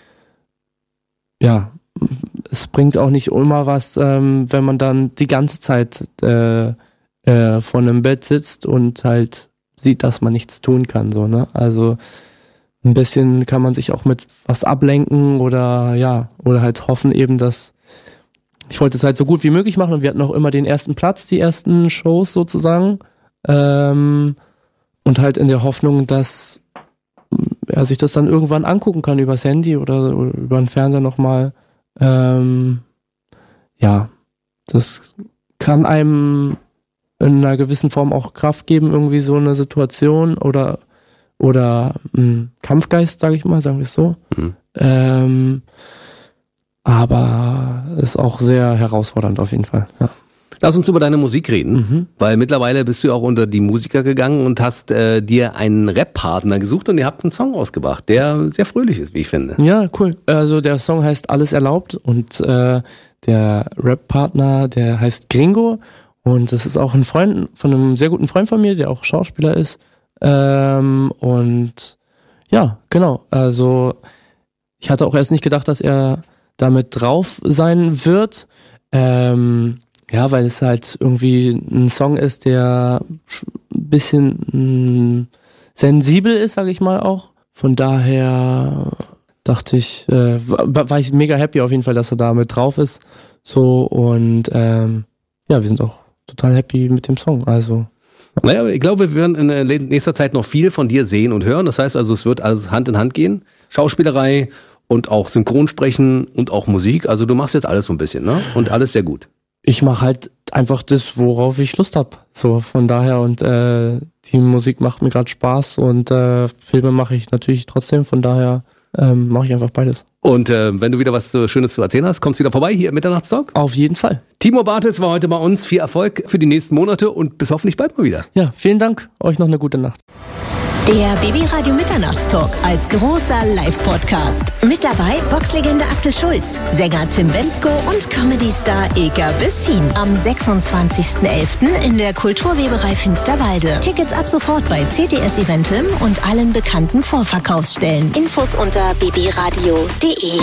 ja, es bringt auch nicht immer was, wenn man dann die ganze Zeit vor einem Bett sitzt und halt sieht, dass man nichts tun kann. So, ne? Also ein bisschen kann man sich auch mit was ablenken oder halt hoffen eben, dass ich wollte es halt so gut wie möglich machen und wir hatten auch immer den ersten Platz, die ersten Shows sozusagen und halt in der Hoffnung, dass er sich das dann irgendwann angucken kann übers Handy oder über den Fernseher nochmal. Das kann einem in einer gewissen Form auch Kraft geben, irgendwie so eine Situation oder Kampfgeist, sagen wir es so. Aber ist auch sehr herausfordernd auf jeden Fall. Ja. Lass uns über deine Musik reden, weil mittlerweile bist du auch unter die Musiker gegangen und hast dir einen Rap-Partner gesucht und ihr habt einen Song rausgebracht, der sehr fröhlich ist, wie ich finde. Ja, cool. Also der Song heißt Alles erlaubt und der Rap-Partner, der heißt Gringo und das ist auch ein Freund von einem sehr guten Freund von mir, der auch Schauspieler ist. Und ja, genau. Also ich hatte auch erst nicht gedacht, dass er damit drauf sein wird. Weil es halt irgendwie ein Song ist, der ein bisschen sensibel ist, sage ich mal auch. Von daher dachte ich, war ich mega happy auf jeden Fall, dass er da mit drauf ist. So und wir sind auch total happy mit dem Song. Also. Naja, ich glaube, wir werden in nächster Zeit noch viel von dir sehen und hören. Das heißt also, es wird alles Hand in Hand gehen. Schauspielerei und auch Synchronsprechen und auch Musik. Also du machst jetzt alles so ein bisschen, ne? Und alles sehr gut. Ich mache halt einfach das, worauf ich Lust hab. So von daher und die Musik macht mir gerade Spaß und Filme mache ich natürlich trotzdem. Von daher mache ich einfach beides. Und wenn du wieder was Schönes zu erzählen hast, kommst du wieder vorbei hier im Mitternachtstalk? Auf jeden Fall. Timo Bartels war heute bei uns. Viel Erfolg für die nächsten Monate und bis hoffentlich bald mal wieder. Ja, vielen Dank. Euch noch eine gute Nacht. Der Baby-Radio Mitternachtstalk als großer Live-Podcast. Mit dabei Boxlegende Axel Schulz, Sänger Tim Bendzko und Comedy-Star Eka Bessin. Am 26.11. in der Kulturweberei Finsterwalde. Tickets ab sofort bei CTS Eventim und allen bekannten Vorverkaufsstellen. Infos unter babyradio.de.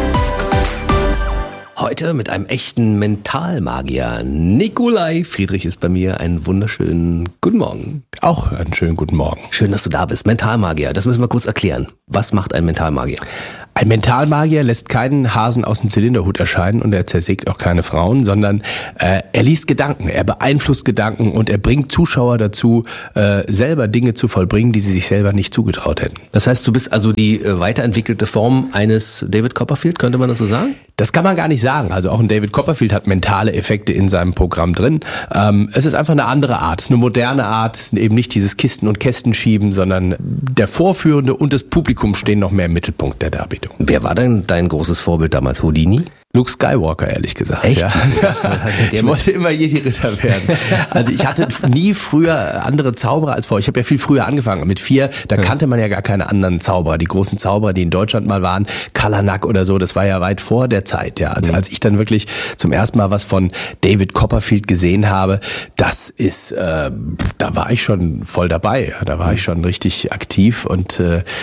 Heute mit einem echten Mentalmagier. Nikolai Friedrich ist bei mir. Einen wunderschönen guten Morgen. Auch einen schönen guten Morgen. Schön, dass du da bist. Mentalmagier, das müssen wir kurz erklären. Was macht ein Mentalmagier? Ein Mentalmagier lässt keinen Hasen aus dem Zylinderhut erscheinen und er zersägt auch keine Frauen, sondern er liest Gedanken, er beeinflusst Gedanken und er bringt Zuschauer dazu, selber Dinge zu vollbringen, die sie sich selber nicht zugetraut hätten. Das heißt, du bist also die weiterentwickelte Form eines David Copperfield, könnte man das so sagen? Das kann man gar nicht sagen. Also auch ein David Copperfield hat mentale Effekte in seinem Programm drin. Es ist einfach eine andere Art, es ist eine moderne Art, es ist eben nicht dieses Kisten- und Kästenschieben, sondern der Vorführende und das Publikum stehen noch mehr im Mittelpunkt der Darbietung. Wer war denn dein großes Vorbild damals? Houdini? Luke Skywalker, ehrlich gesagt. Echt? Ja. Ich wollte immer Jedi-Ritter werden. Also ich hatte nie früher andere Zauberer als vorher. Ich habe ja viel früher angefangen. Mit 4, da kannte man ja gar keine anderen Zauberer. Die großen Zauberer, die in Deutschland mal waren, Kalanak oder so, das war ja weit vor der Zeit. Ja, also als ich dann wirklich zum ersten Mal was von David Copperfield gesehen habe, das ist, da war ich schon voll dabei. Da war ich schon richtig aktiv und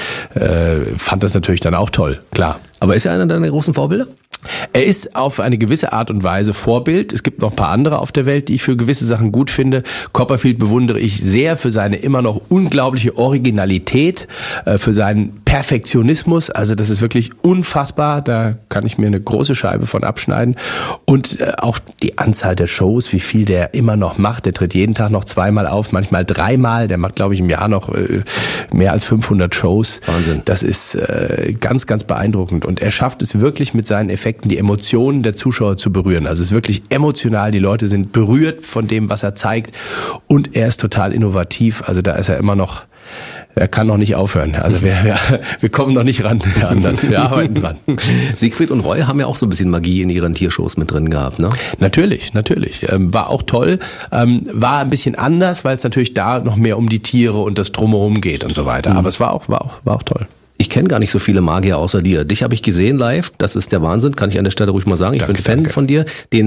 fand das natürlich dann auch toll, klar. Aber ist er einer deiner großen Vorbilder? Er ist auf eine gewisse Art und Weise Vorbild. Es gibt noch ein paar andere auf der Welt, die ich für gewisse Sachen gut finde. Copperfield bewundere ich sehr für seine immer noch unglaubliche Originalität, für seinen Perfektionismus. Also das ist wirklich unfassbar. Da kann ich mir eine große Scheibe von abschneiden. Und auch die Anzahl der Shows, wie viel der immer noch macht. Der tritt jeden Tag noch 2-mal auf, manchmal 3-mal. Der macht, glaube ich, im Jahr noch mehr als 500 Shows. Wahnsinn. Das ist ganz, ganz beeindruckend. Und er schafft es wirklich mit seinen Effekten, die Emotionen der Zuschauer zu berühren. Also es ist wirklich emotional. Die Leute sind berührt von dem, was er zeigt. Und er ist total innovativ. Also da ist er immer noch, er kann noch nicht aufhören. Also wir kommen noch nicht ran, wir anderen. Wir arbeiten dran. Siegfried und Roy haben ja auch so ein bisschen Magie in ihren Tiershows mit drin gehabt, ne? Natürlich. War auch toll. War ein bisschen anders, weil es natürlich da noch mehr um die Tiere und das Drumherum geht und so weiter. Aber es war auch toll. Ich kenne gar nicht so viele Magier außer dir. Dich habe ich gesehen live, das ist der Wahnsinn, kann ich an der Stelle ruhig mal sagen. Ich bin Fan von dir.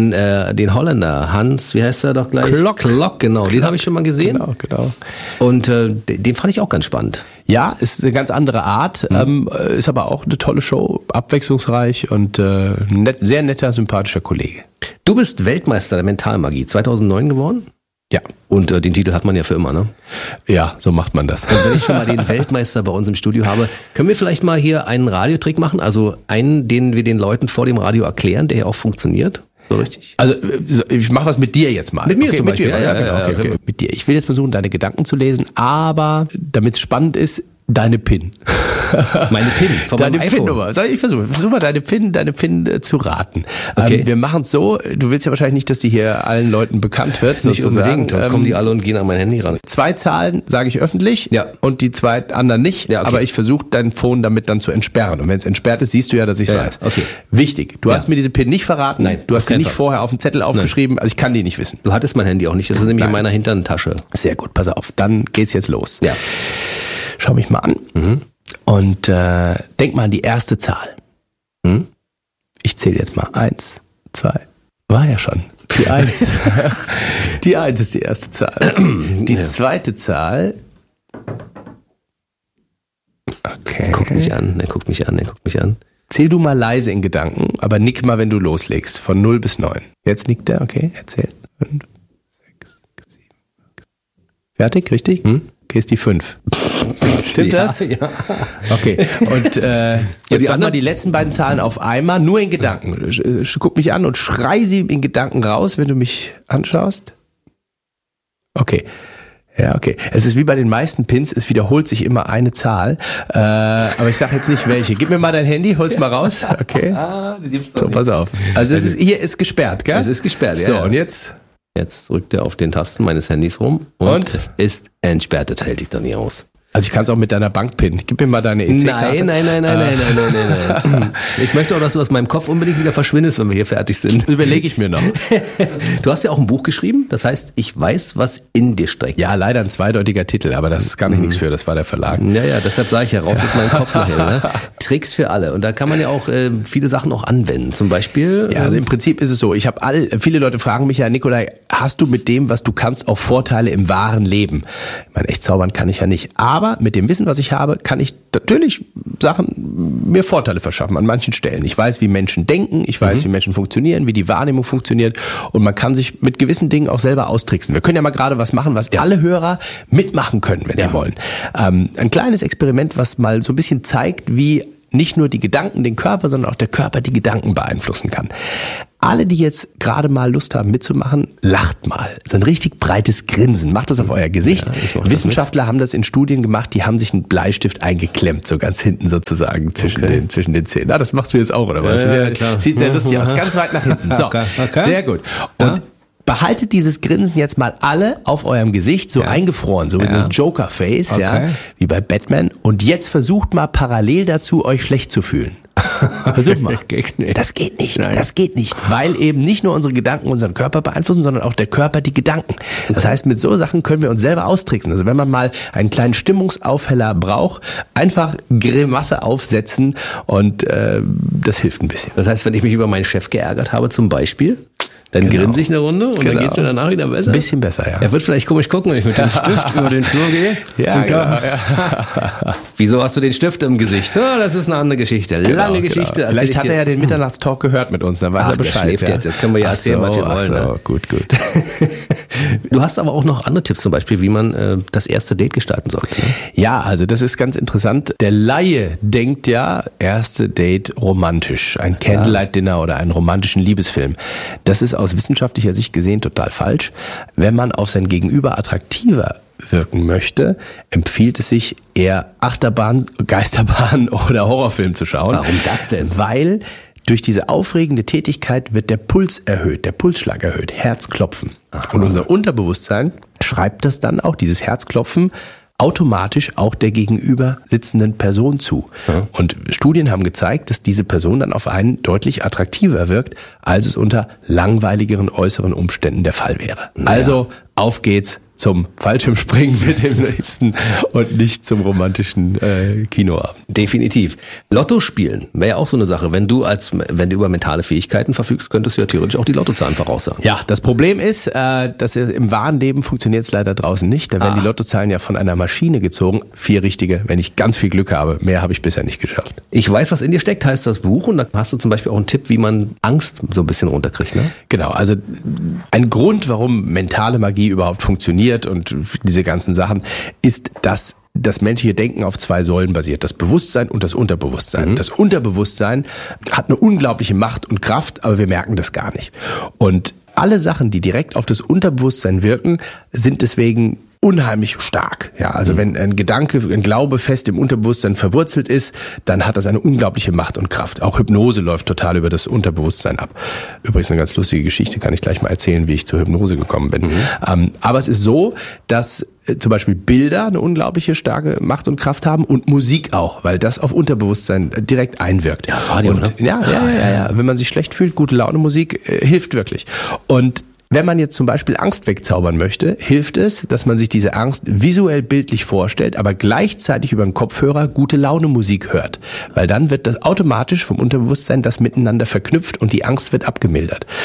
Den Holländer, Hans, wie heißt er doch gleich? Klok, genau, den habe ich schon mal gesehen. Genau. Und den fand ich auch ganz spannend. Ja, ist eine ganz andere Art, ist aber auch eine tolle Show, abwechslungsreich und sehr netter, sympathischer Kollege. Du bist Weltmeister der Mentalmagie, 2009 geworden? Ja. Und den Titel hat man ja für immer, ne? Ja, so macht man das. Und wenn ich schon mal den Weltmeister bei uns im Studio habe, können wir vielleicht mal hier einen Radiotrick machen? Also einen, den wir den Leuten vor dem Radio erklären, der ja auch funktioniert? So richtig? Also ich mache was mit dir jetzt mal. Mit mir zum Beispiel? Okay. Mit dir. Ich will jetzt versuchen, deine Gedanken zu lesen, aber damit es spannend ist, deine PIN. Meine PIN von meinem iPhone. PIN-Nummer. Ich versuche mal deine PIN zu raten. Okay. Wir machen es so, du willst ja wahrscheinlich nicht, dass die hier allen Leuten bekannt wird. Nicht sozusagen. Unbedingt, sonst kommen die alle und gehen an mein Handy ran. 2 Zahlen sage ich öffentlich und die 2 anderen nicht, aber ich versuche dein Phone damit dann zu entsperren. Und wenn es entsperrt ist, siehst du ja, dass ich es weiß. Okay. Wichtig, du hast mir diese PIN nicht verraten, Nein, du hast sie nicht vorher auf den Zettel aufgeschrieben, also ich kann die nicht wissen. Du hattest mein Handy auch nicht, das ist nämlich in meiner hinteren Tasche. Sehr gut, pass auf, dann geht's jetzt los. Ja. Schau mich mal an. Und denk mal an die erste Zahl. Ich zähle jetzt mal 1, 2. War ja schon. Die 1. Die 1 ist die erste Zahl. Die zweite Zahl. Okay. Er guckt mich an. Zähl du mal leise in Gedanken, aber nick mal, wenn du loslegst. Von 0 bis 9. Jetzt nickt er, okay, erzähl. 5, 6, 7, 8. Fertig, richtig? Okay. Okay, ist die 5. Stimmt das? Ja. Okay. Und jetzt sag mal die letzten beiden Zahlen auf einmal, nur in Gedanken. Guck mich an und schrei sie in Gedanken raus, wenn du mich anschaust. Okay. Ja, okay. Es ist wie bei den meisten Pins, es wiederholt sich immer eine Zahl. Aber ich sag jetzt nicht welche. Gib mir mal dein Handy, hol's mal raus. Okay. So, pass auf. Also hier ist gesperrt, gell? Es ist gesperrt, ja. So, und jetzt? Jetzt drückt er auf den Tasten meines Handys rum und es ist entsperrt. Das hält dich dann nicht aus. Also ich kann es auch mit deiner Bank pinnen. Gib mir mal deine EC-Karte. Nein. Ich möchte auch, dass du aus meinem Kopf unbedingt wieder verschwindest, wenn wir hier fertig sind. Überlege ich mir noch. Du hast ja auch ein Buch geschrieben, das heißt, ich weiß, was in dir steckt. Ja, leider ein zweideutiger Titel, aber das kann ich nichts für, das war der Verlag. Ja, deshalb sage ich ja, raus aus meinem Kopf nachher. Ne? Tricks für alle. Und da kann man ja auch viele Sachen auch anwenden. Zum Beispiel. Ja, also im Prinzip ist es so, viele Leute fragen mich ja, Nikolai, hast du mit dem, was du kannst, auch Vorteile im wahren Leben? Ich meine, echt zaubern kann ich ja nicht. Aber mit dem Wissen, was ich habe, kann ich natürlich mir Vorteile verschaffen an manchen Stellen. Ich weiß, wie Menschen denken, ich weiß, wie Menschen funktionieren, wie die Wahrnehmung funktioniert und man kann sich mit gewissen Dingen auch selber austricksen. Wir können ja mal gerade was machen, was alle Hörer mitmachen können, wenn sie wollen. Ein kleines Experiment, was mal so ein bisschen zeigt, wie nicht nur die Gedanken den Körper, sondern auch der Körper die Gedanken beeinflussen kann. Alle, die jetzt gerade mal Lust haben mitzumachen, lacht mal. So ein richtig breites Grinsen. Macht das auf euer Gesicht. Ja, Wissenschaftler haben das in Studien gemacht, die haben sich einen Bleistift eingeklemmt, so ganz hinten sozusagen zwischen den Zähnen. Na, das machst du jetzt auch, oder was? Klar. Sieht sehr lustig aus. Ganz weit nach hinten. So, sehr gut. Und behaltet dieses Grinsen jetzt mal alle auf eurem Gesicht, so eingefroren, so mit einem Joker-Face, wie bei Batman. Und jetzt versucht mal parallel dazu, euch schlecht zu fühlen. Versuch mal. Das geht nicht. Nein. Das geht nicht. Weil eben nicht nur unsere Gedanken unseren Körper beeinflussen, sondern auch der Körper die Gedanken. Das heißt, mit so Sachen können wir uns selber austricksen. Also wenn man mal einen kleinen Stimmungsaufheller braucht, einfach Grimasse aufsetzen und das hilft ein bisschen. Das heißt, wenn ich mich über meinen Chef geärgert habe zum Beispiel, dann grinse ich eine Runde und dann geht's mir danach wieder besser. Ein bisschen besser, ja. Er wird vielleicht komisch gucken, wenn ich mit dem Stift über den Flur gehe. Ja, genau. Wieso hast du den Stift im Gesicht? Oh, das ist eine andere Geschichte. Lange Geschichte. Genau. Vielleicht hat er ja den Mitternachtstalk gehört mit uns, dann weiß er Bescheid. Der schläft jetzt. Jetzt können wir ja erzählen, was wir wollen. Ne? Gut. Du hast aber auch noch andere Tipps, zum Beispiel, wie man das erste Date gestalten sollte. Ne? Ja, also das ist ganz interessant. Der Laie denkt ja, erste Date romantisch. Ein Candlelight-Dinner oder einen romantischen Liebesfilm. Das ist aus wissenschaftlicher Sicht gesehen total falsch. Wenn man auf sein Gegenüber attraktiver wirken möchte, empfiehlt es sich eher Achterbahn, Geisterbahn oder Horrorfilm zu schauen. Warum das denn? Weil durch diese aufregende Tätigkeit wird der Puls erhöht, der Pulsschlag erhöht, Herzklopfen. Und unser Unterbewusstsein schreibt das dann auch, dieses Herzklopfen, automatisch auch der gegenüber sitzenden Person zu. Ja. Und Studien haben gezeigt, dass diese Person dann auf einen deutlich attraktiver wirkt, als es unter langweiligeren äußeren Umständen der Fall wäre. Naja. Also auf geht's zum Fallschirmspringen mit dem Liebsten und nicht zum romantischen Kinoabend. Definitiv. Lotto spielen wäre ja auch so eine Sache. Wenn du über mentale Fähigkeiten verfügst, könntest du ja theoretisch auch die Lottozahlen voraussagen. Ja, das Problem ist, dass im wahren Leben funktioniert es leider draußen nicht. Da werden die Lottozahlen ja von einer Maschine gezogen. 4 richtige, wenn ich ganz viel Glück habe. Mehr habe ich bisher nicht geschafft. Ich weiß, was in dir steckt, heißt das Buch. Und da hast du zum Beispiel auch einen Tipp, wie man Angst so ein bisschen runterkriegt. Ne? Genau, also ein Grund, warum mentale Magie überhaupt funktioniert und diese ganzen Sachen, ist, dass das menschliche Denken auf 2 Säulen basiert. Das Bewusstsein und das Unterbewusstsein. Das Unterbewusstsein hat eine unglaubliche Macht und Kraft, aber wir merken das gar nicht. Und alle Sachen, die direkt auf das Unterbewusstsein wirken, sind deswegen unheimlich stark. Ja, also wenn ein Gedanke, ein Glaube fest im Unterbewusstsein verwurzelt ist, dann hat das eine unglaubliche Macht und Kraft. Auch Hypnose läuft total über das Unterbewusstsein ab. Übrigens eine ganz lustige Geschichte, kann ich gleich mal erzählen, wie ich zur Hypnose gekommen bin. Aber es ist so, dass zum Beispiel Bilder eine unglaubliche starke Macht und Kraft haben und Musik auch, weil das auf Unterbewusstsein direkt einwirkt. Ja, Radio, und, ne? Ja. Wenn man sich schlecht fühlt, gute Laune Musik hilft wirklich. Und wenn man jetzt zum Beispiel Angst wegzaubern möchte, hilft es, dass man sich diese Angst visuell bildlich vorstellt, aber gleichzeitig über den Kopfhörer gute Laune Musik hört. Weil dann wird das automatisch vom Unterbewusstsein das miteinander verknüpft und die Angst wird abgemildert. Ich habe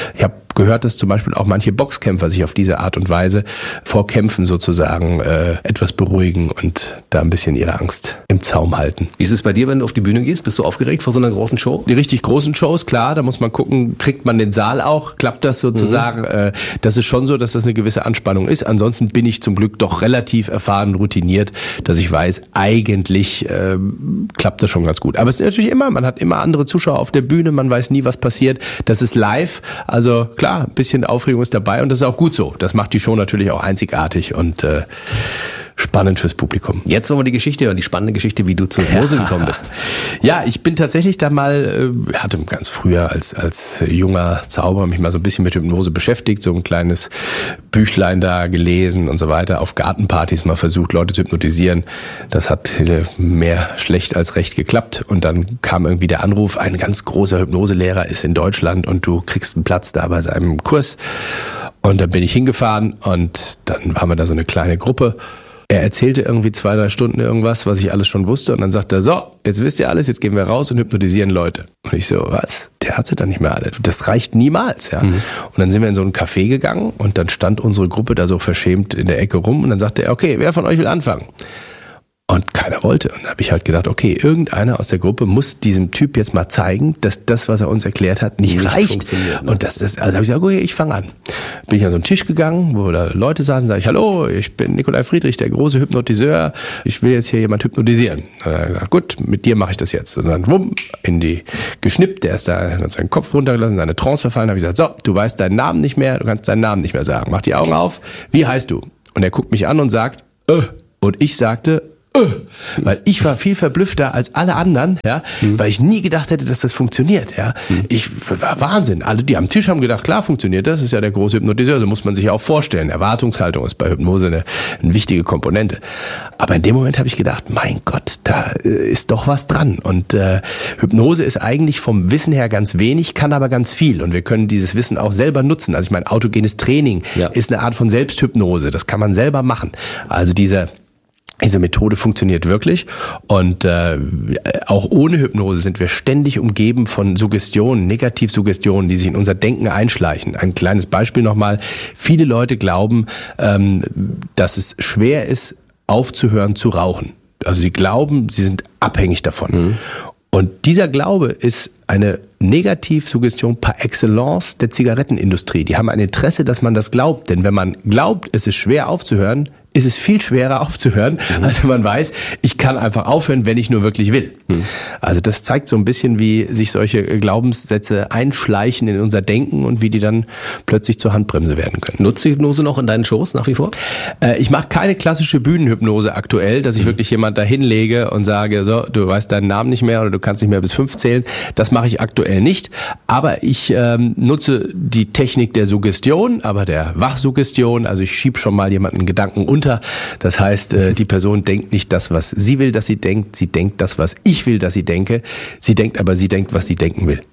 gehört es zum Beispiel auch manche Boxkämpfer sich auf diese Art und Weise vor Kämpfen sozusagen etwas beruhigen und da ein bisschen ihre Angst im Zaum halten. Wie ist es bei dir, wenn du auf die Bühne gehst? Bist du aufgeregt vor so einer großen Show? Die richtig großen Shows, klar, da muss man gucken, kriegt man den Saal auch, klappt das sozusagen? Das ist schon so, dass das eine gewisse Anspannung ist. Ansonsten bin ich zum Glück doch relativ erfahren, routiniert, dass ich weiß, eigentlich klappt das schon ganz gut. Aber es ist natürlich immer, man hat immer andere Zuschauer auf der Bühne, man weiß nie, was passiert. Das ist live, also klar, ein bisschen Aufregung ist dabei und das ist auch gut so. Das macht die Show natürlich auch einzigartig und spannend fürs Publikum. Jetzt wollen wir die Geschichte hören, die spannende Geschichte, wie du zur Hypnose gekommen bist. Ja, ich bin tatsächlich da mal, hatte ganz früher als junger Zauberer mich mal so ein bisschen mit Hypnose beschäftigt, so ein kleines Büchlein da gelesen und so weiter, auf Gartenpartys mal versucht, Leute zu hypnotisieren. Das hat mehr schlecht als recht geklappt und dann kam irgendwie der Anruf, ein ganz großer Hypnoselehrer ist in Deutschland und du kriegst einen Platz da bei seinem Kurs. Und dann bin ich hingefahren und dann haben wir da so eine kleine Gruppe. Er erzählte irgendwie 2-3 Stunden irgendwas, was ich alles schon wusste. Und dann sagte er, so, jetzt wisst ihr alles, jetzt gehen wir raus und hypnotisieren Leute. Und ich so, was? Der hat sie dann nicht mehr alle. Das reicht niemals, ja. Und dann sind wir in so ein Café gegangen und dann stand unsere Gruppe da so verschämt in der Ecke rum. Und dann sagte er, okay, wer von euch will anfangen? Und keiner wollte. Und da habe ich halt gedacht, okay, irgendeiner aus der Gruppe muss diesem Typ jetzt mal zeigen, dass das, was er uns erklärt hat, nicht reicht. Ne? Und also habe ich gesagt, okay, ich fange an. Bin ich an so einen Tisch gegangen, wo da Leute saßen, sage ich, hallo, ich bin Nikolai Friedrich, der große Hypnotiseur. Ich will jetzt hier jemand hypnotisieren. Und dann habe ich gesagt, gut, mit dir mache ich das jetzt. Und dann wumm, in die geschnippt, der ist da, hat seinen Kopf runtergelassen, seine Trance verfallen. Da habe ich gesagt, so, du weißt deinen Namen nicht mehr, du kannst deinen Namen nicht mehr sagen. Mach die Augen auf, wie heißt du? Und er guckt mich an und sagt, Und ich sagte, weil ich war viel verblüffter als alle anderen, ja, weil ich nie gedacht hätte, dass das funktioniert, ja. Ich war Wahnsinn. Alle, die am Tisch haben gedacht, klar funktioniert das, ist ja der große Hypnotiseur, so muss man sich ja auch vorstellen. Erwartungshaltung ist bei Hypnose eine wichtige Komponente. Aber in dem Moment habe ich gedacht, mein Gott, da ist doch was dran. Und Hypnose ist eigentlich vom Wissen her ganz wenig, kann aber ganz viel. Und wir können dieses Wissen auch selber nutzen. Also ich meine, autogenes Training ist eine Art von Selbsthypnose. Das kann man selber machen. Also diese Methode funktioniert wirklich und auch ohne Hypnose sind wir ständig umgeben von Suggestionen, Negativsuggestionen, die sich in unser Denken einschleichen. Ein kleines Beispiel nochmal. Viele Leute glauben, dass es schwer ist, aufzuhören zu rauchen. Also sie glauben, sie sind abhängig davon. Und dieser Glaube ist eine Negativsuggestion par excellence der Zigarettenindustrie. Die haben ein Interesse, dass man das glaubt. Denn wenn man glaubt, es ist schwer aufzuhören, ist es viel schwerer aufzuhören, als wenn man weiß, ich kann einfach aufhören, wenn ich nur wirklich will. Also das zeigt so ein bisschen, wie sich solche Glaubenssätze einschleichen in unser Denken und wie die dann plötzlich zur Handbremse werden können. Nutzt du Hypnose noch in deinen Shows nach wie vor? Ich mache keine klassische Bühnenhypnose aktuell, dass ich wirklich jemand da hinlege und sage, so, du weißt deinen Namen nicht mehr oder du kannst nicht mehr bis 5 zählen. Das mache ich aktuell nicht. Aber ich nutze die Technik der Suggestion, aber der Wachsuggestion. Also ich schiebe schon mal jemanden Gedanken unter. Das heißt, die Person denkt nicht das, was sie will, dass sie denkt das, was ich will, dass sie denke. Sie denkt, was sie denken will.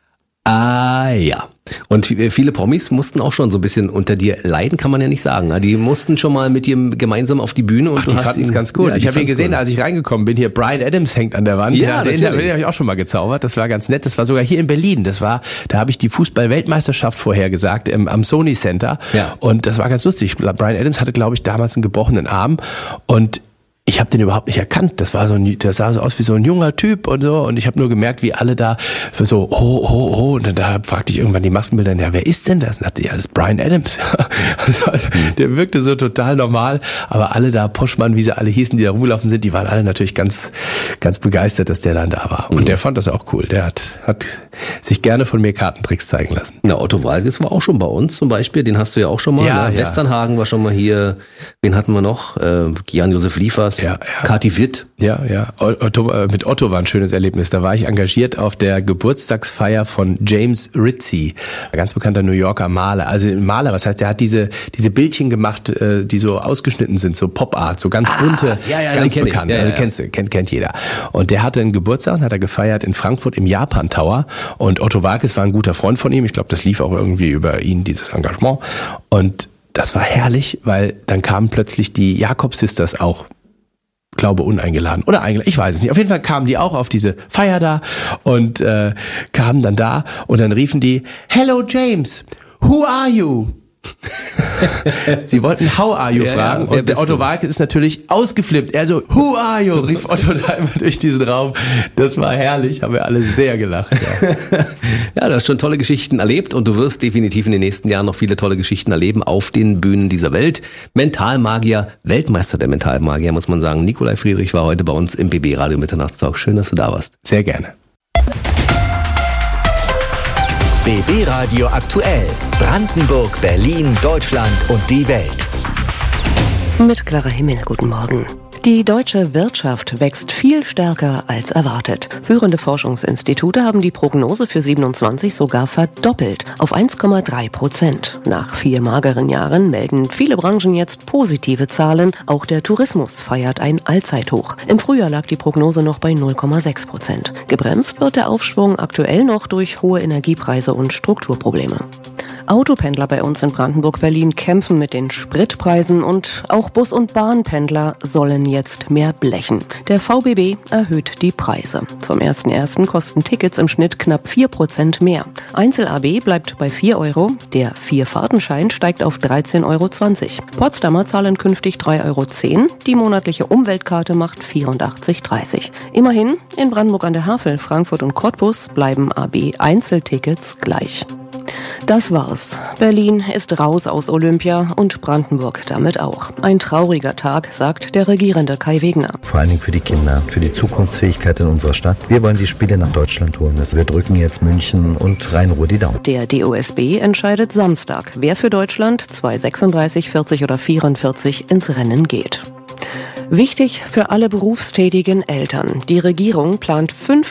Ah ja. Und viele Promis mussten auch schon so ein bisschen unter dir leiden, kann man ja nicht sagen. Die mussten schon mal mit dir gemeinsam auf die Bühne. Und die fanden es ganz cool. Ja, ich habe ihn gesehen, als ich reingekommen bin, hier Bryan Adams hängt an der Wand. Ja, den habe ich auch schon mal gezaubert. Das war ganz nett. Das war sogar hier in Berlin. Da habe ich die Fußball-Weltmeisterschaft vorhergesagt am Sony Center. Ja. Und das war ganz lustig. Bryan Adams hatte, glaube ich, damals einen gebrochenen Arm und ich habe den überhaupt nicht erkannt. Das sah so aus wie so ein junger Typ und so. Und ich habe nur gemerkt, wie alle da so, Und da fragte ich irgendwann die Maskenbilder, ja, wer ist denn das? Und dachte, ja, das ist Bryan Adams. Also, der wirkte so total normal. Aber alle da, Poschmann, wie sie alle hießen, die da rumgelaufen sind, die waren alle natürlich ganz, ganz begeistert, dass der dann da war. Und der fand das auch cool. Der hat sich gerne von mir Kartentricks zeigen lassen. Na, Otto Walkes war auch schon bei uns zum Beispiel. Den hast du ja auch schon mal. Ja, ne? ja. Westernhagen war schon mal hier. Wen hatten wir noch? Jan-Josef Liefers. Ja. Kati Witt. Ja. Mit Otto war ein schönes Erlebnis. Da war ich engagiert auf der Geburtstagsfeier von James Ritchie, ein ganz bekannter New Yorker Maler. Also Maler, was heißt, der hat diese Bildchen gemacht, die so ausgeschnitten sind, so Pop-Art, so ganz bunte, ganz bekannt. Ja, also kennt jeder. Und der hatte einen Geburtstag und hat er gefeiert in Frankfurt im Japan Tower. Und Otto Walkes war ein guter Freund von ihm. Ich glaube, das lief auch irgendwie über ihn, dieses Engagement. Und das war herrlich, weil dann kamen plötzlich die Jakob Sisters auch, glaube uneingeladen oder eingeladen, ich weiß es nicht. Auf jeden Fall kamen die auch auf diese Feier da und kamen dann da und dann riefen die, Hello James, who are you? Sie wollten How are you fragen und der Otto Walkes ist natürlich ausgeflippt. Er so, who are you? Rief Otto da immer durch diesen Raum. Das war herrlich, haben wir alle sehr gelacht. Ja, du hast schon tolle Geschichten erlebt und du wirst definitiv in den nächsten Jahren noch viele tolle Geschichten erleben auf den Bühnen dieser Welt. Mentalmagier, Weltmeister der Mentalmagier, muss man sagen. Nikolai Friedrich war heute bei uns im BB Radio Mitternachtstalk. Schön, dass du da warst. Sehr gerne. BB Radio aktuell. Brandenburg, Berlin, Deutschland und die Welt. Mit Clara Himmel, guten Morgen. Die deutsche Wirtschaft wächst viel stärker als erwartet. Führende Forschungsinstitute haben die Prognose für 27 sogar verdoppelt auf 1,3%. Nach 4 mageren Jahren melden viele Branchen jetzt positive Zahlen. Auch der Tourismus feiert ein Allzeithoch. Im Frühjahr lag die Prognose noch bei 0,6%. Gebremst wird der Aufschwung aktuell noch durch hohe Energiepreise und Strukturprobleme. Autopendler bei uns in Brandenburg-Berlin kämpfen mit den Spritpreisen und auch Bus- und Bahnpendler sollen jetzt mehr blechen. Der VBB erhöht die Preise. Zum 1.1. kosten Tickets im Schnitt knapp 4% mehr. Einzel-AB bleibt bei 4 Euro, der 4-Fahrtenschein steigt auf 13,20 Euro. Potsdamer zahlen künftig 3,10 Euro, die monatliche Umweltkarte macht 84,30 €. Immerhin, in Brandenburg an der Havel, Frankfurt und Cottbus bleiben AB-Einzeltickets gleich. Das war's. Berlin ist raus aus Olympia und Brandenburg damit auch. Ein trauriger Tag, sagt der regierende Kai Wegner. Vor allen Dingen für die Kinder, für die Zukunftsfähigkeit in unserer Stadt. Wir wollen die Spiele nach Deutschland holen. Also wir drücken jetzt München und Rhein-Ruhr die Daumen. Der DOSB entscheidet Samstag, wer für Deutschland 2:36, 40 oder 44 ins Rennen geht. Wichtig für alle berufstätigen Eltern. Die Regierung plant 5